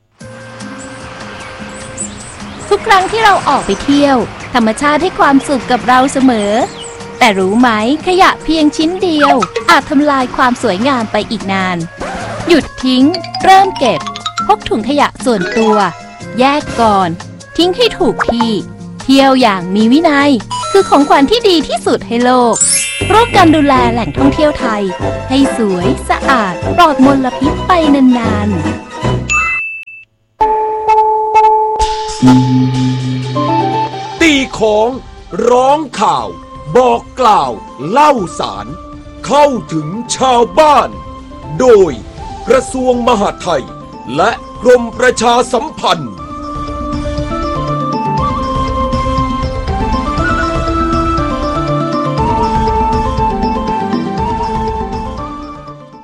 ทุกครั้งที่เราออกไปเที่ยวธรรมชาติให้ความสุขกับเราเสมอแต่รู้ไหมขยะเพียงชิ้นเดียวอาจทำลายความสวยงามไปอีกนานหยุดทิ้งเริ่มเก็บพกถุงขยะส่วนตัวแยกก่อนทิ้งให้ถูกที่เที่ยวอย่างมีวินัยคือของขวัญที่ดีที่สุดให้โลกร่วมกันดูแลแหล่งท่องเที่ยวไทยให้สวยสะอาดปลอดมลพิษไปนานๆตีของร้องข่าวบอกกล่าวเล่าสารเข้าถึงชาวบ้านโดยกระทรวงมหาดไทยและกรมประชาสัมพันธ์ส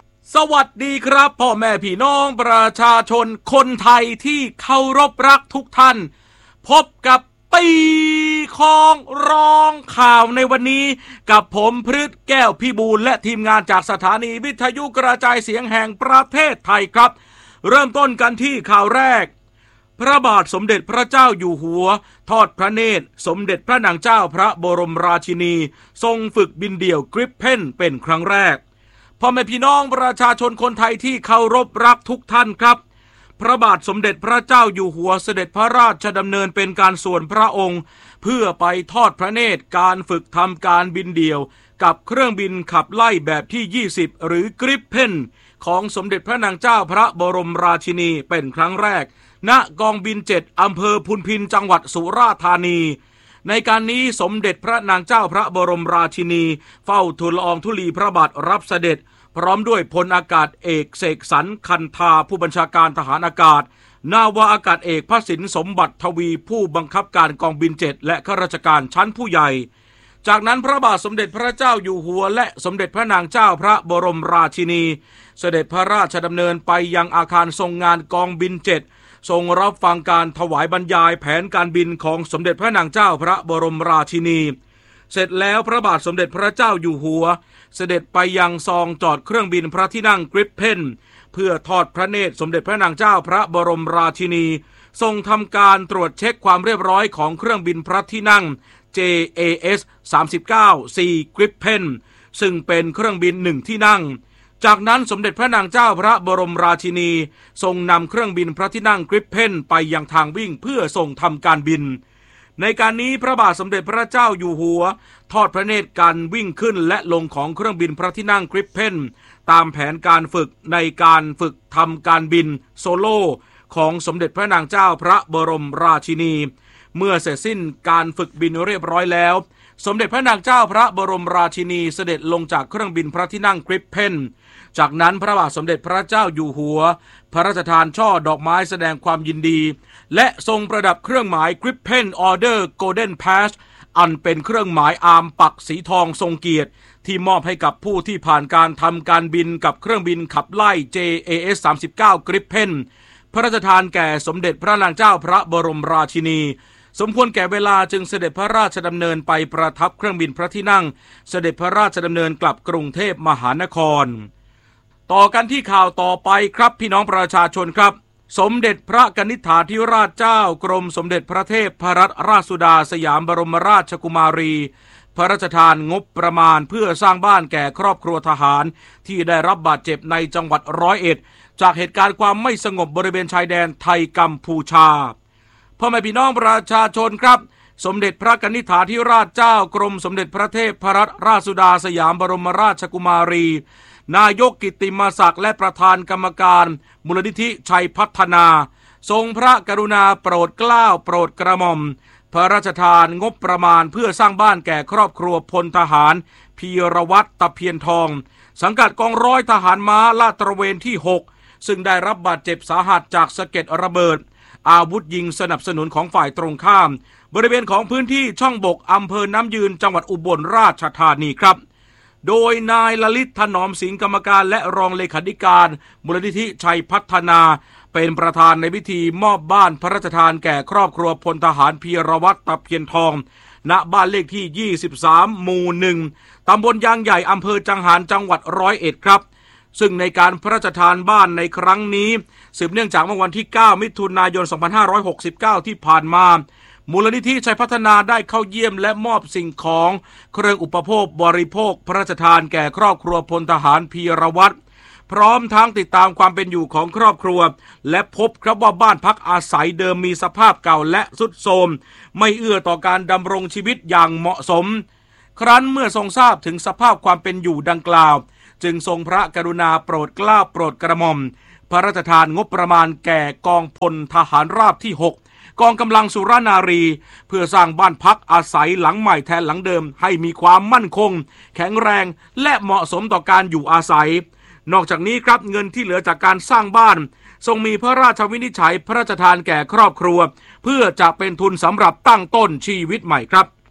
วัสดีครับพ่อแม่พี่น้องประชาชนคนไทยที่เคารพรักทุกท่านพบกับตีของร้องข่าวในวันนี้กับผมพฤทธิ์แก้วพิบูลและทีมงานจากสถานีวิทยุกระจายเสียงแห่งประเทศไทยครับเริ่มต้นกันที่ข่าวแรกพระบาทสมเด็จพระเจ้าอยู่หัวทอดพระเนตรสมเด็จพระนางเจ้าพระบรมราชินีทรงฝึกบินเดี่ยวกริปเพนเป็นครั้งแรกพ่อแม่พี่น้องประชาชนคนไทยที่เคารพรักทุกท่านครับพระบาทสมเด็จพระเจ้าอยู่หัวเสด็จพระราชดำเนินเป็นการส่วนพระองค์เพื่อไปทอดพระเนตรการฝึกทำการบินเดี่ยวกับเครื่องบินขับไล่แบบที่ยี่สิบหรือกริปเพนของสมเด็จพระนางเจ้าพระบรมราชินีเป็นครั้งแรกณกองบินเจ็ดอำเภอพุนพินจังหวัดสุราษฎร์ธานีในการนี้สมเด็จพระนางเจ้าพระบรมราชินีเฝ้าทูลละอองธุลีพระบาทรับเสด็จพร้อมด้วยพลอากาศเอกเสกสรรคันธาผู้บัญชาการทหารอากาศนาวาอากาศเอกพระสินสมบัติทวีผู้บังคับการกองบินเจ็ดและข้าราชการชั้นผู้ใหญ่จากนั้นพระบาทสมเด็จพระเจ้าอยู่หัวและสมเด็จพระนางเจ้าพระบรมราชินีเสด็จพระราชดำเนินไปยังอาคารทรงงานกองบินเจ็ดทรงรับฟังการถวายบรรยายแผนการบินของสมเด็จพระนางเจ้าพระบรมราชินีเสร็จแล้วพระบาทสมเด็จพระเจ้าอยู่หัวเสด็จไปยังซองจอดเครื่องบินพระที่นั่งกริปเพนเพื่อทอดพระเนตรสมเด็จพระนางเจ้าพระบรมราชินีทรงทำการตรวจเช็คความเรียบร้อยของเครื่องบินพระที่นั่ง เจ เอ เอส สามสิบเก้า ซี กริปเพนซึ่งเป็นเครื่องบินหนึ่งที่นั่งจากนั้นสมเด็จพระนางเจ้าพระบรมราชินีทรงนำเครื่องบินพระที่นั่งกริปเพนไปยังทางวิ่งเพื่อส่งทำการบินในการนี้พระบาทสมเด็จพระเจ้าอยู่หัวทอดพระเนตรการวิ่งขึ้นและลงของเครื่องบินพระที่นั่งกริปเพนตามแผนการฝึกในการฝึกทำการบินโซโล่ของสมเด็จพระนางเจ้าพระบรมราชินีเมื่อเสร็จสิ้นการฝึกบินเรียบร้อยแล้วสมเด็จพระนางเจ้าพระบรมราชินีเสด็จลงจากเครื่องบินพระที่นั่งกริปเพนจากนั้นพระบาทสมเด็จพระเจ้าอยู่หัวพระราชทานช่อดอกไม้แสดงความยินดีและทรงประดับเครื่องหมาย Gripen Order Golden Pass อันเป็นเครื่องหมายอาร์มปักสีทองทรงเกียรติที่มอบให้กับผู้ที่ผ่านการทำการบินกับเครื่องบินขับไล่ เจ เอ เอส สามสิบเก้า Gripen พระราชทานแก่สมเด็จพระนางเจ้าพระบรมราชินีสมควรแก่เวลาจึงเสด็จพระราชดำเนินไปประทับเครื่องบินพระที่นั่งเสด็จพระราชดำเนินกลับกรุงเทพมหานครต่อกันที่ข่าวต่อไปครับพี่น้องประชาชนครับสมเด็จพระกนิษฐาธิราชเจ้ากรมสมเด็จพระเทพรัตนราชสุดาสยามบรมราชกุมารีพระราชทานงบประมาณเพื่อสร้างบ้านแก่ครอบครัวทหารที่ได้รับบาดเจ็บในจังหวัดร้อยเอ็ดจากเหตุการณ์ความไม่สงบบริเวณชายแดนไทยกัมพูชาพ่อแม่พี่น้องประชาชนครับสมเด็จพระกนิษฐาธิราชเจ้ากรมสมเด็จพระเทพรัตนราชสุดาสยามบรมราชกุมารีนายกกิตติมศักดิ์และประธานกรรมการมูลนิธิชัยพัฒนาทรงพระกรุณาโปรดเกล้าโปรดกระหม่อมพระราชทานงบประมาณเพื่อสร้างบ้านแก่ครอบครัวพลทหารพีรวัตรตะเพียนทองสังกัดกองร้อยทหารม้าลาดตระเวนที่หกซึ่งได้รับบาดเจ็บสาหัสจากสะเก็ดระเบิดอาวุธยิงสนับสนุนของฝ่ายตรงข้ามบริเวณของพื้นที่ช่องบกอำเภอน้ำยืนจังหวัดอุบลราชธานีครับโดยนายลลิตถนอมสิงห์กรรมการและรองเลขาธิการมูลนิธิชัยพัฒนาเป็นประธานในพิธีมอบบ้านพระราชทานแก่ครอบครัวพลทหารพีรวัตรตะเพียนทองณบ้านเลขที่ยี่สิบสามหมู่หนึ่งตำบลยางใหญ่อำเภอจังหารจังหวัดร้อยเอ็ดครับซึ่งในการพระราชทานบ้านในครั้งนี้สืบเนื่องจากเมื่อวันที่เก้ามิถุนายนสองพันห้าร้อยหกสิบเก้าที่ผ่านมามูลนิธิชัยพัฒนาได้เข้าเยี่ยมและมอบสิ่งของเครื่องอุปโภคบริโภคพระราชทานแก่ครอบครัวพลทหารพีรวัตรพร้อมทั้งติดตามความเป็นอยู่ของครอบครัวและพบครับว่าบ้านพักอาศัยเดิมมีสภาพเก่าและทรุดโทรมไม่เอื้อต่อการดำรงชีวิตอย่างเหมาะสมครั้นเมื่อทรงทราบถึงสภาพความเป็นอยู่ดังกล่าวจึงทรงพระกรุณาโปรดเกล้าโปรดกระหม่อมพระราชทานงบประมาณแก่กองพลทหารราบที่หกกองกำลังสุรนารีเพื่อสร้างบ้านพักอาศัยหลังใหม่แทนหลังเดิมให้มีความมั่นคงแข็งแรงและเหมาะสมต่อการอยู่อาศัยนอกจากนี้ครับเงินที่เหลือจากการสร้างบ้านทรงมีพระราชวินิจฉัยพระราชทานแก่ครอบครัวเพื่อจะเป็นทุนสำหรับตั้งต้นชีวิตใหม่ครับ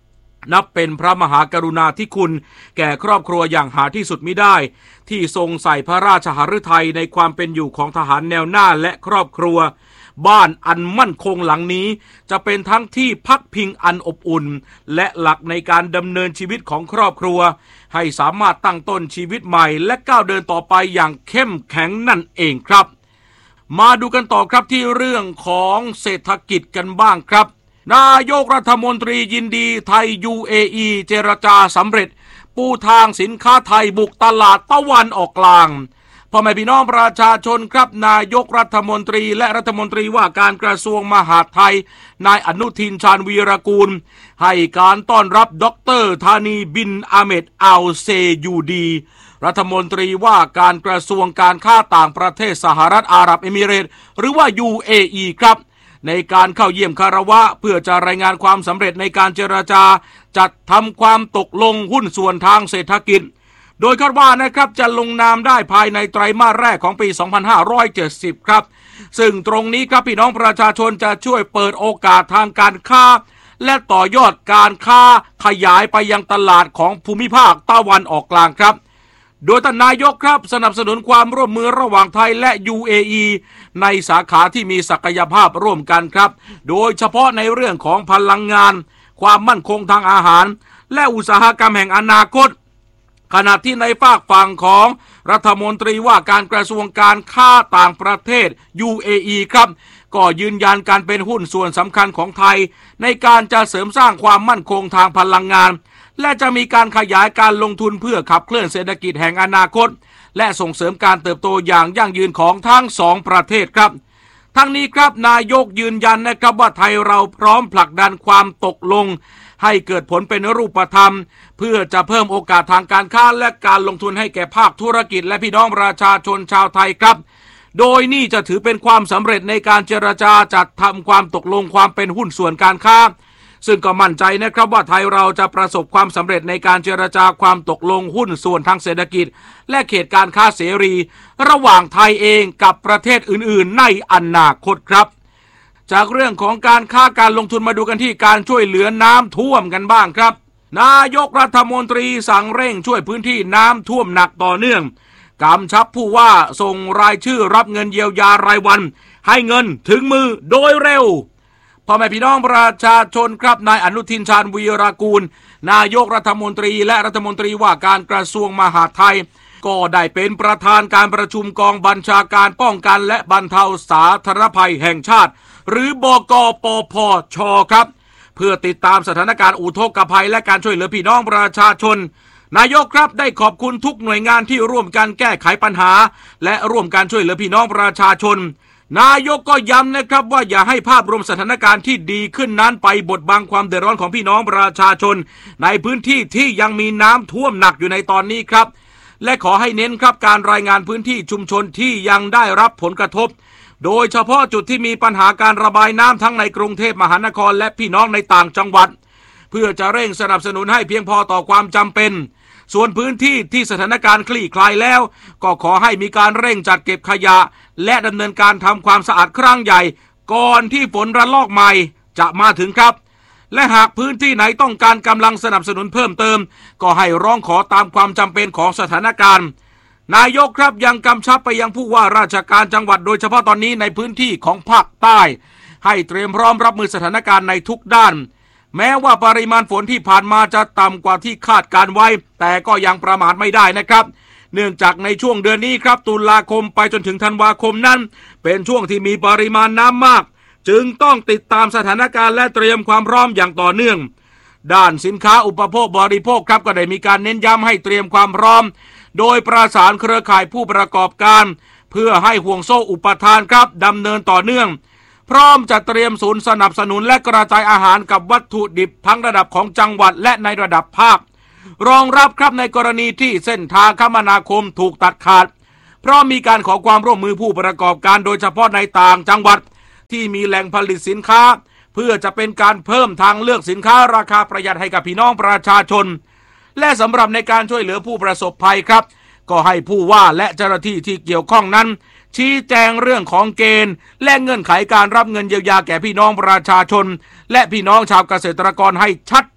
นับเป็นพระมหากรุณาธิคุณแก่ครอบครัวอย่างหาที่สุดมิได้ที่ทรงใส่พระราชหฤทัยในความเป็นอยู่ของทหารแนวหน้าและครอบครัวบ้านอันมั่นคงหลังนี้จะเป็นทั้งที่พักพิงอันอบอุ่นและหลักในการดำเนินชีวิตของครอบครัวให้สามารถตั้งต้นชีวิตใหม่และก้าวเดินต่อไปอย่างเข้มแข็งนั่นเองครับมาดูกันต่อครับที่เรื่องของเศรษฐกิจกันบ้างครับนายกรัฐมนตรียินดีไทย ยู เอ อี เจรจาสำเร็จปูทางสินค้าไทยบุกตลาดตะวันออกกลางพ่อแม่พี่น้องประชาชนครับนายกรัฐมนตรีและรัฐมนตรีว่าการกระทรวงมหาดไทยนายอนุทินชาญวีรกูลให้การต้อนรับดร.ธานีบินอาเมดอัลเซยูดีรัฐมนตรีว่าการกระทรวงการค้าต่างประเทศสหรัฐอาหรับเอมิเรตส์หรือว่า ยู เอ อี ครับในการเข้าเยี่ยมคารวะเพื่อจะรายงานความสำเร็จในการเจรจาจัดทำความตกลงหุ้นส่วนทางเศรษฐกิจโดยคาดว่านะครับจะลงนามได้ภายในไตรมาสแรกของปี สองพันห้าร้อยเจ็ดสิบ ครับซึ่งตรงนี้ครับพี่น้องประชาชนจะช่วยเปิดโอกาสทางการค้าและต่อยอดการค้าขยายไปยังตลาดของภูมิภาคตะวันออกกลางครับโดยท่านนายกครับสนับสนุนความร่วมมือระหว่างไทยและ ยู เอ อี ในสาขาที่มีศักยภาพร่วมกันครับโดยเฉพาะในเรื่องของพลังงานความมั่นคงทางอาหารและอุตสาหกรรมแห่งอนาคตขณะที่ในฝากฝั่งของรัฐมนตรีว่าการกระทรวงการค้าต่างประเทศ ยู เอ อี ครับก็ยืนยันการเป็นหุ้นส่วนสำคัญของไทยในการจะเสริมสร้างความมั่นคงทางพลังงานและจะมีการขยายการลงทุนเพื่อขับเคลื่อนเศรษฐกิจแห่งอนาคตและส่งเสริมการเติบโตอย่างยั่งยืนของทั้งสองประเทศครับทั้งนี้ครับนายกยืนยันนะครับว่าไทยเราพร้อมผลักดันความตกลงให้เกิดผลเป็นรูปธรรมเพื่อจะเพิ่มโอกาสทางการค้าและการลงทุนให้แก่ภาคธุรกิจและพี่น้องประชาชนชาวไทยครับโดยนี่จะถือเป็นความสำเร็จในการเจรจาจัดทำความตกลงความเป็นหุ้นส่วนการค้าซึ่งก็มั่นใจนะครับว่าไทยเราจะประสบความสำเร็จในการเจรจาความตกลงหุ้นส่วนทางเศรษฐกิจและเขตการค้าเสรีระหว่างไทยเองกับประเทศอื่นๆในอนาคตครับจากเรื่องของการค้าการลงทุนมาดูกันที่การช่วยเหลือน้ำท่วมกันบ้างครับนายกรัฐมนตรีสั่งเร่งช่วยพื้นที่น้ำท่วมหนักต่อเนื่องกำชับผู้ว่าส่งรายชื่อรับเงินเยียวยารายวันให้เงินถึงมือโดยเร็วพ่อแม่พี่น้องประชาชนครับนายอนุทินชาญวีรกูลนายกรัฐมนตรีและรัฐมนตรีว่าการกระทรวงมหาดไทยก็ได้เป็นประธานการประชุมกองบัญชาการป้องกันและบรรเทาสาธารณภัยแห่งชาติหรือบกปพช.ครับเพื่อติดตามสถานการณ์อุทกภัยและการช่วยเหลือพี่น้องประชาชนนายกครับได้ขอบคุณทุกหน่วยงานที่ร่วมกันแก้ไขปัญหาและร่วมกันช่วยเหลือพี่น้องประชาชนนายกก็ย้ำนะครับว่าอย่าให้ภาพรวมสถานการณ์ที่ดีขึ้นนั้นไปบดบังความเดือดร้อนของพี่น้องประชาชนในพื้นที่ที่ยังมีน้ำท่วมหนักอยู่ในตอนนี้ครับและขอให้เน้นครับการรายงานพื้นที่ชุมชนที่ยังได้รับผลกระทบโดยเฉพาะจุดที่มีปัญหาการระบายน้ำทั้งในกรุงเทพมหานครและพี่น้องในต่างจังหวัดเพื่อจะเร่งสนับสนุนให้เพียงพอต่อความจำเป็นส่วนพื้นที่ที่สถานการณ์คลี่คลายแล้วก็ขอให้มีการเร่งจัดเก็บขยะและดำเนินการทำความสะอาดครั้งใหญ่ก่อนที่ฝนระลอกใหม่จะมาถึงครับและหากพื้นที่ไหนต้องการกำลังสนับสนุนเพิ่มเติมก็ให้ร้องขอตามความจำเป็นของสถานการณ์นายกครับยังกำชับไปยังผู้ว่าราชการจังหวัดโดยเฉพาะตอนนี้ในพื้นที่ของภาคใต้ให้เตรียมพร้อมรับมือสถานการณ์ในทุกด้านแม้ว่าปริมาณฝนที่ผ่านมาจะต่ำกว่าที่คาดการไว้แต่ก็ยังประมาทไม่ได้นะครับเนื่องจากในช่วงเดือนนี้ครับตุลาคมไปจนถึงธันวาคมนั้นเป็นช่วงที่มีปริมาณน้ำมากจึงต้องติดตามสถานการณ์และเตรียมความพร้อมอย่างต่อเนื่องด้านสินค้าอุปโภคบริโภคครับก็ได้มีการเน้นย้ำให้เตรียมความพร้อมโดยประสานเครือข่ายผู้ประกอบการเพื่อให้ห่วงโซ่อุปทานครับดำเนินต่อเนื่องพร้อมจะเตรียมศูนย์สนับสนุนและกระจายอาหารกับวัตถุดิบทั้งระดับของจังหวัดและในระดับภาครองรับครับในกรณีที่เส้นทางคมนาคมถูกตัดขาดเพราะมีการขอความร่วมมือผู้ประกอบการโดยเฉพาะในต่างจังหวัดที่มีแหล่งผลิตสินค้าเพื่อจะเป็นการเพิ่มทางเลือกสินค้าราคาประหยัดให้กับพี่น้องประชาชนและสำหรับในการช่วยเหลือผู้ประสบภัยครับก็ให้ผู้ว่าและเจ้าหน้าที่ที่เกี่ยวข้องนั้นชี้แจงเรื่องของเกณฑ์และเงื่อนไขการรับเงินเยียวยาแก่พี่น้องประชาชนและพี่น้องชาวเกษตรกรให้ชัด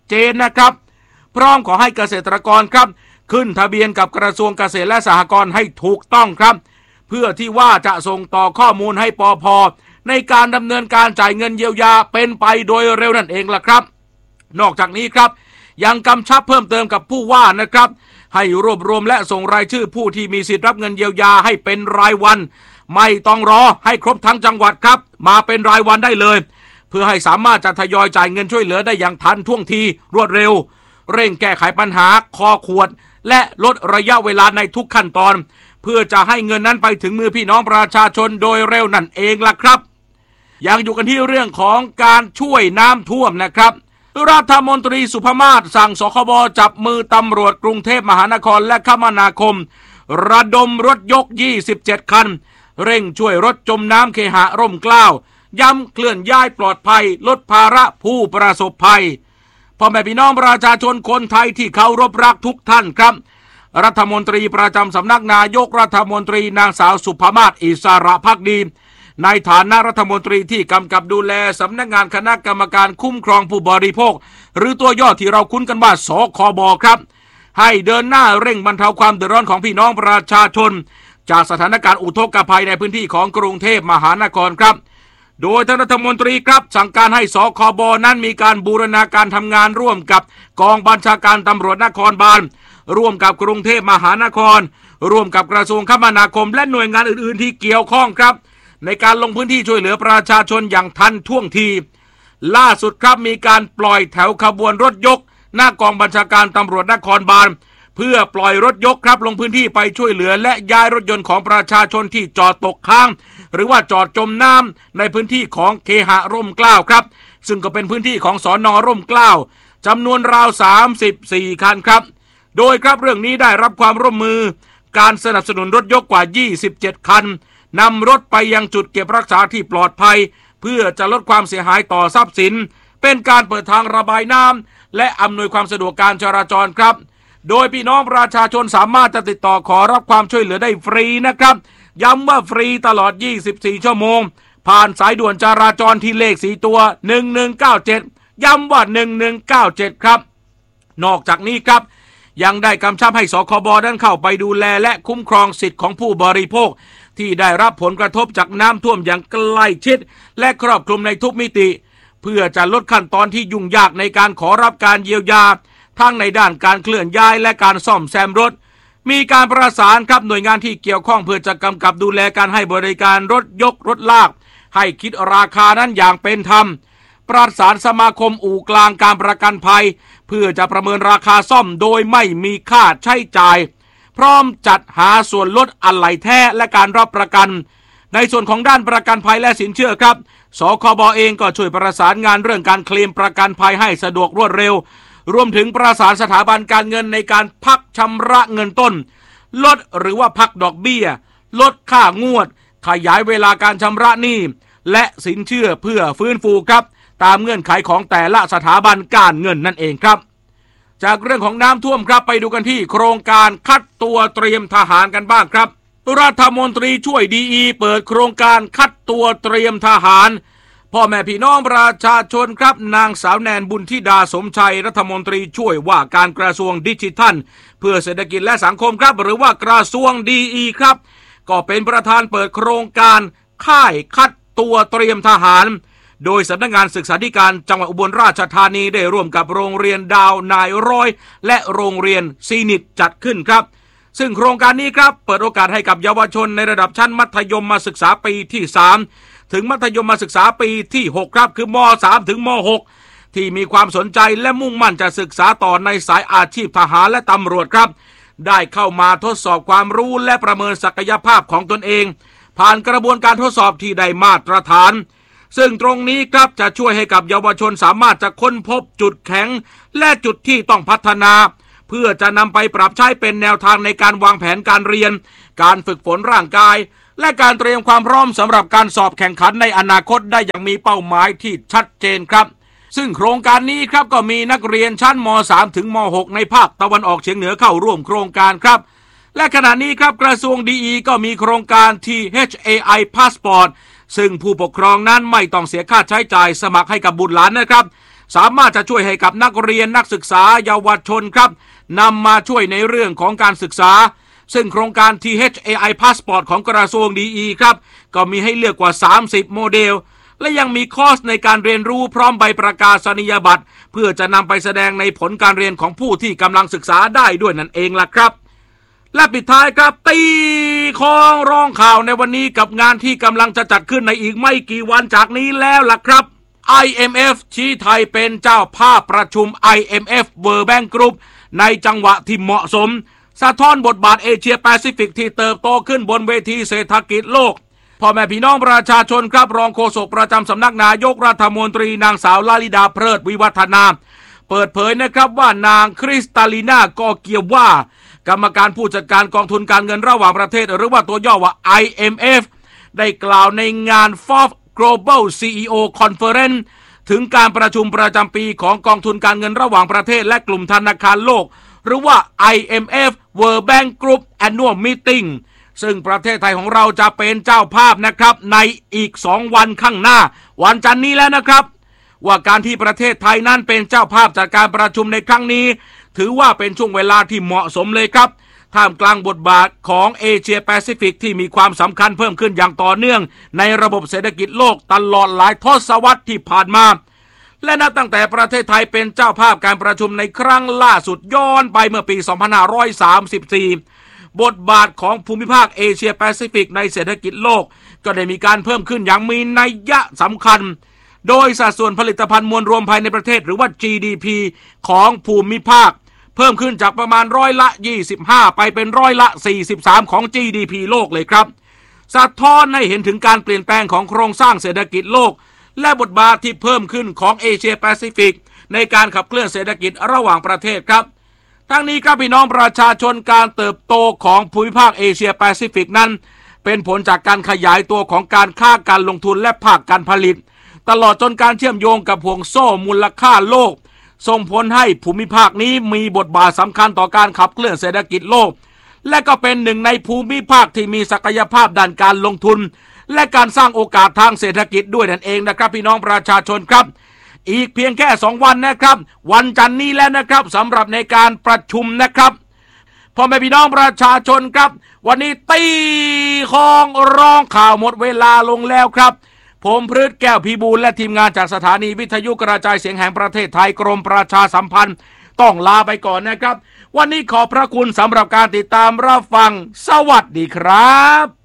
เจนนะครับพร้อมขอให้เกษตรกรครับขึ้นทะเบียนกับกระทรวงเกษตรและสหกรณ์ให้ถูกต้องครับเพื่อที่ว่าจะส่งต่อข้อมูลให้ปภ.ในการดำเนินการจ่ายเงินเยียวยาเป็นไปโดยเร็วนั่นเองล่ะครับนอกจากนี้ครับยังกำชับเพิ่มเติมกับผู้ว่านะครับให้รวบรวมและส่งรายชื่อผู้ที่มีสิทธิ์รับเงินเยียวยาให้เป็นรายวันไม่ต้องรอให้ครบทั้งจังหวัดครับมาเป็นรายวันได้เลยเพื่อให้สามารถจะทยอยจ่ายเงินช่วยเหลือได้อย่างทันท่วงทีรวดเร็วเร่งแก้ไขปัญหาคอขวดและลดระยะเวลาในทุกขั้นตอนเพื่อจะให้เงินนั้นไปถึงมือพี่น้องประชาชนโดยเร็วนั่นเองล่ะครับยังอยู่กันที่เรื่องของการช่วยน้ำท่วมนะครับรัฐมนตรีสุภมาศสั่งสคบจับมือตำรวจกรุงเทพมหานครและคมนาคมระดมรถยกยี่สิบเจ็ดคันเร่งช่วยรถจมน้ำเคหะร่มเกล้าย้ำเคลื่อนย้ายปลอดภัยลดภาระผู้ประสบภัยพ่อแม่พี่น้องประชาชนคนไทยที่เคารพรักทุกท่านครับรัฐมนตรีประจำสำนักนายกรัฐมนตรีนางสาวสุภมาศอิสระภักดีในฐานะรัฐมนตรีที่กำกับดูแลสำนักงานคณะกรรมการคุ้มครองผู้บริโภคหรือตัวย่อที่เราคุ้นกันว่าสคบครับให้เดินหน้าเร่งบรรเทาความเดือดร้อนของพี่น้องประชาชนจากสถานการณ์อุทกภัยในพื้นที่ของกรุงเทพมหานครครับโดยท่านรัฐมนตรีครับสั่งการให้สคบนั้นมีการบูรณาการทำงานร่วมกับกองบัญชาการตำรวจนครบาลร่วมกับกรุงเทพมหานครร่วมกับกระทรวงคมนาคมและหน่วยงานอื่นๆที่เกี่ยวข้องครับในการลงพื้นที่ช่วยเหลือประชาชนอย่างทันท่วงทีล่าสุดครับมีการปล่อยแถวขบวนรถยกหน้ากองบัญชาการตำรวจนครบาลเพื่อปล่อยรถยกครับลงพื้นที่ไปช่วยเหลือและย้ายรถยนต์ของประชาชนที่จอดตกค้างหรือว่าจอดจมน้ำในพื้นที่ของเคหะร่มเกล้าครับซึ่งก็เป็นพื้นที่ของสน.ร่มเกล้าจำนวนราวสามสิบสี่คันครับโดยครับเรื่องนี้ได้รับความร่วมมือการสนับสนุนรถยกกว่ายี่สิบเจ็ดคันนำรถไปยังจุดเก็บรักษาที่ปลอดภัยเพื่อจะลดความเสียหายต่อทรัพย์สินเป็นการเปิดทางระบายน้ำและอำนวยความสะดวกการจราจรครับโดยพี่น้องประชาชนสามารถจะติดต่อขอรับความช่วยเหลือได้ฟรีนะครับย้ำว่าฟรีตลอดยี่สิบสี่ชั่วโมงผ่านสายด่วนจราจรที่เลขสี่ตัวหนึ่งหนึ่งเก้าเจ็ดย้ำว่าหนึ่งหนึ่งเก้าเจ็ดครับนอกจากนี้ครับยังได้กำชับให้สคบนั้นเข้าไปดูแลและคุ้มครองสิทธิ์ของผู้บริโภคที่ได้รับผลกระทบจากน้ำท่วมอย่างใกล้ชิดและครอบคลุมในทุกมิติเพื่อจะลดขั้นตอนที่ยุ่งยากในการขอรับการเยียวยาทั้งในด้านการเคลื่อนย้ายและการซ่อมแซมรถมีการประสานครับหน่วยงานที่เกี่ยวข้องเพื่อจะกำกับดูแลการให้บริการรถยกรถลากให้คิดราคานั้นอย่างเป็นธรรมประสานสมาคมอู่กลางการประกันภัยเพื่อจะประเมินราคาซ่อมโดยไม่มีค่าใช้จ่ายพร้อมจัดหาส่วนลดอะไหล่แท้และการรับประกันในส่วนของด้านประกันภัยและสินเชื่อครับสคบเองก็ช่วยประสานงานเรื่องการเคลมประกันภัยให้สะดวกรวดเร็วรวมถึงประสานสถาบันการเงินในการพักชำระเงินต้นลดหรือว่าพักดอกเบี้ยลดค่างวดขยายเวลาการชำระหนี้และสินเชื่อเพื่อฟื้นฟูครับตามเงื่อนไขของแต่ละสถาบันการเงินนั่นเองครับจากเรื่องของน้ำท่วมครับไปดูกันที่โครงการคัดตัวเตรียมทหารกันบ้างครับรัฐมนตรีช่วยดีอีเปิดโครงการคัดตัวเตรียมทหารพ่อแม่พี่น้องประชาชนครับนางสาวแนนบุญธิดาสมชัยรัฐมนตรีช่วยว่าการกระทรวงดิจิทัลเพื่อเศรษฐกิจและสังคมครับหรือว่ากระทรวงดีอีครับก็เป็นประธานเปิดโครงการค่ายคัดตัวเตรียมทหารโดยสำนักงานศึกษาธิการจังหวัดอุบลราชธานีได้ร่วมกับโรงเรียนดาวนายร้อยและโรงเรียนซีนิตจัดขึ้นครับซึ่งโครงการนี้ครับเปิดโอกาสให้กับเยาวชนในระดับชั้นมัธยมมาศึกษาปีที่สามถึงมัธยมมาศึกษาปีที่หกครับคือม.สาม ถึงม.หกที่มีความสนใจและมุ่งมั่นจะศึกษาต่อในสายอาชีพทหารและตำรวจครับได้เข้ามาทดสอบความรู้และประเมินศักยภาพของตนเองผ่านกระบวนการทดสอบที่ได้มาตรฐานซึ่งตรงนี้ครับจะช่วยให้กับเยาวชนสามารถจะค้นพบจุดแข็งและจุดที่ต้องพัฒนาเพื่อจะนำไปปรับใช้เป็นแนวทางในการวางแผนการเรียนการฝึกฝนร่างกายและการเตรียมความพร้อมสำหรับการสอบแข่งขันในอนาคตได้อย่างมีเป้าหมายที่ชัดเจนครับซึ่งโครงการนี้ครับก็มีนักเรียนชั้นม.สาม ถึงม.หกในภาคตะวันออกเฉียงเหนือเข้าร่วมโครงการครับและขณะนี้ครับกระทรวงดีอีก็มีโครงการ ที เอช เอ ไอ Passport ซึ่งผู้ปกครองนั้นไม่ต้องเสียค่าใช้จ่ายสมัครให้กับบุตรหลานนะครับสามารถจะช่วยให้กับนักเรียนนักศึกษาเยาวชนครับนำมาช่วยในเรื่องของการศึกษาซึ่งโครงการ ที เอช เอ ไอ Passport ของกระทรวงดีอีครับก็มีให้เลือกกว่าสามสิบโมเดลและยังมีคอร์สในการเรียนรู้พร้อมใบประกาศนียบัตรเพื่อจะนำไปแสดงในผลการเรียนของผู้ที่กำลังศึกษาได้ด้วยนั่นเองล่ะครับและปิดท้ายครับตีของร้องข่าวในวันนี้กับงานที่กำลังจะจัดขึ้นในอีกไม่กี่วันจากนี้แล้วล่ะครับ ไอ เอ็ม เอฟ ชี้ไทยเป็นเจ้าภาพประชุม ไอ เอ็ม เอฟ World Bank Group ในจังหวะที่เหมาะสมสะท้อนบทบาทเอเชียแปซิฟิกที่เติบโตขึ้นบนเวทีเศรษฐกิจโลกพ่อแม่พี่น้องประชาชนครับรองโฆษกประจำสำนักนายกรัฐมนตรีนางสาวลลิดาเพลิดวิวัฒนาเปิดเผยนะครับว่านางคริสตาลีนากอเกียวว่ากรรมการผู้จัดการกองทุนการเงินระหว่างประเทศหรือว่าตัวย่อว่า ไอ เอ็ม เอฟ ได้กล่าวในงาน Fourth Global ซี อี โอ Conference ถึงการประชุมประจำปีของกองทุนการเงินระหว่างประเทศและกลุ่มธนาคารโลกหรือว่า ไอ เอ็ม เอฟ World Bank Group Annual Meeting ซึ่งประเทศไทยของเราจะเป็นเจ้าภาพนะครับในอีกสองวันข้างหน้าวันจันทร์นี้แล้วนะครับว่าการที่ประเทศไทยนั้นเป็นเจ้าภาพจัดการประชุมในครั้งนี้ถือว่าเป็นช่วงเวลาที่เหมาะสมเลยครับท่ามกลางบทบาทของเอเชียแปซิฟิกที่มีความสำคัญเพิ่มขึ้นอย่างต่อเนื่องในระบบเศรษฐกิจโลกตลอดหลายทศวรรษที่ผ่านมาและนับตั้งแต่ประเทศไทยเป็นเจ้าภาพการประชุมในครั้งล่าสุดย้อนไปเมื่อปี สองพันห้าร้อยสามสิบสี่ บทบาทของภูมิภาคเอเชียแปซิฟิกในเศรษฐกิจโลกก็ได้มีการเพิ่มขึ้นอย่างมีนัยยะสำคัญโดยสัดส่วนผลิตภัณฑ์มวลรวมภายในประเทศหรือว่า จี ดี พี ของภูมิภาคเพิ่มขึ้นจากประมาณร้อยละยี่สิบห้าไปเป็นร้อยละสี่สิบสามของ จี ดี พี โลกเลยครับสะท้อนให้เห็นถึงการเปลี่ยนแปลงของโครงสร้างเศรษฐกิจโลกและบทบาทที่เพิ่มขึ้นของเอเชียแปซิฟิกในการขับเคลื่อนเศรษฐกิจระหว่างประเทศครับทั้งนี้ครับพี่น้องประชาชนการเติบโตของภูมิภาคเอเชียแปซิฟิกนั้นเป็นผลจากการขยายตัวของการค้าการลงทุนและภาคการผลิตตลอดจนการเชื่อมโยงกับห่วงโซ่มูลค่าโลกส่งผลให้ภูมิภาคนี้มีบทบาทสำคัญต่อการขับเคลื่อนเศรษฐกิจโลกและก็เป็นหนึ่งในภูมิภาคที่มีศักยภาพด้านการลงทุนและการสร้างโอกาสทางเศรษฐกิจด้วยนั่นเองนะครับพี่น้องประชาชนครับอีกเพียงแค่สองวันนะครับวันจันทร์นี้แล้วนะครับสำหรับในการประชุมนะครับพ่อแม่พี่น้องประชาชนครับวันนี้ตีของร้องข่าวหมดเวลาลงแล้วครับผมพฤทธิ์แก้วพิบูลและทีมงานจากสถานีวิทยุกระจายเสียงแห่งประเทศไทยกรมประชาสัมพันธ์ต้องลาไปก่อนนะครับวันนี้ขอบพระคุณสำหรับการติดตามรับฟังสวัสดีครับ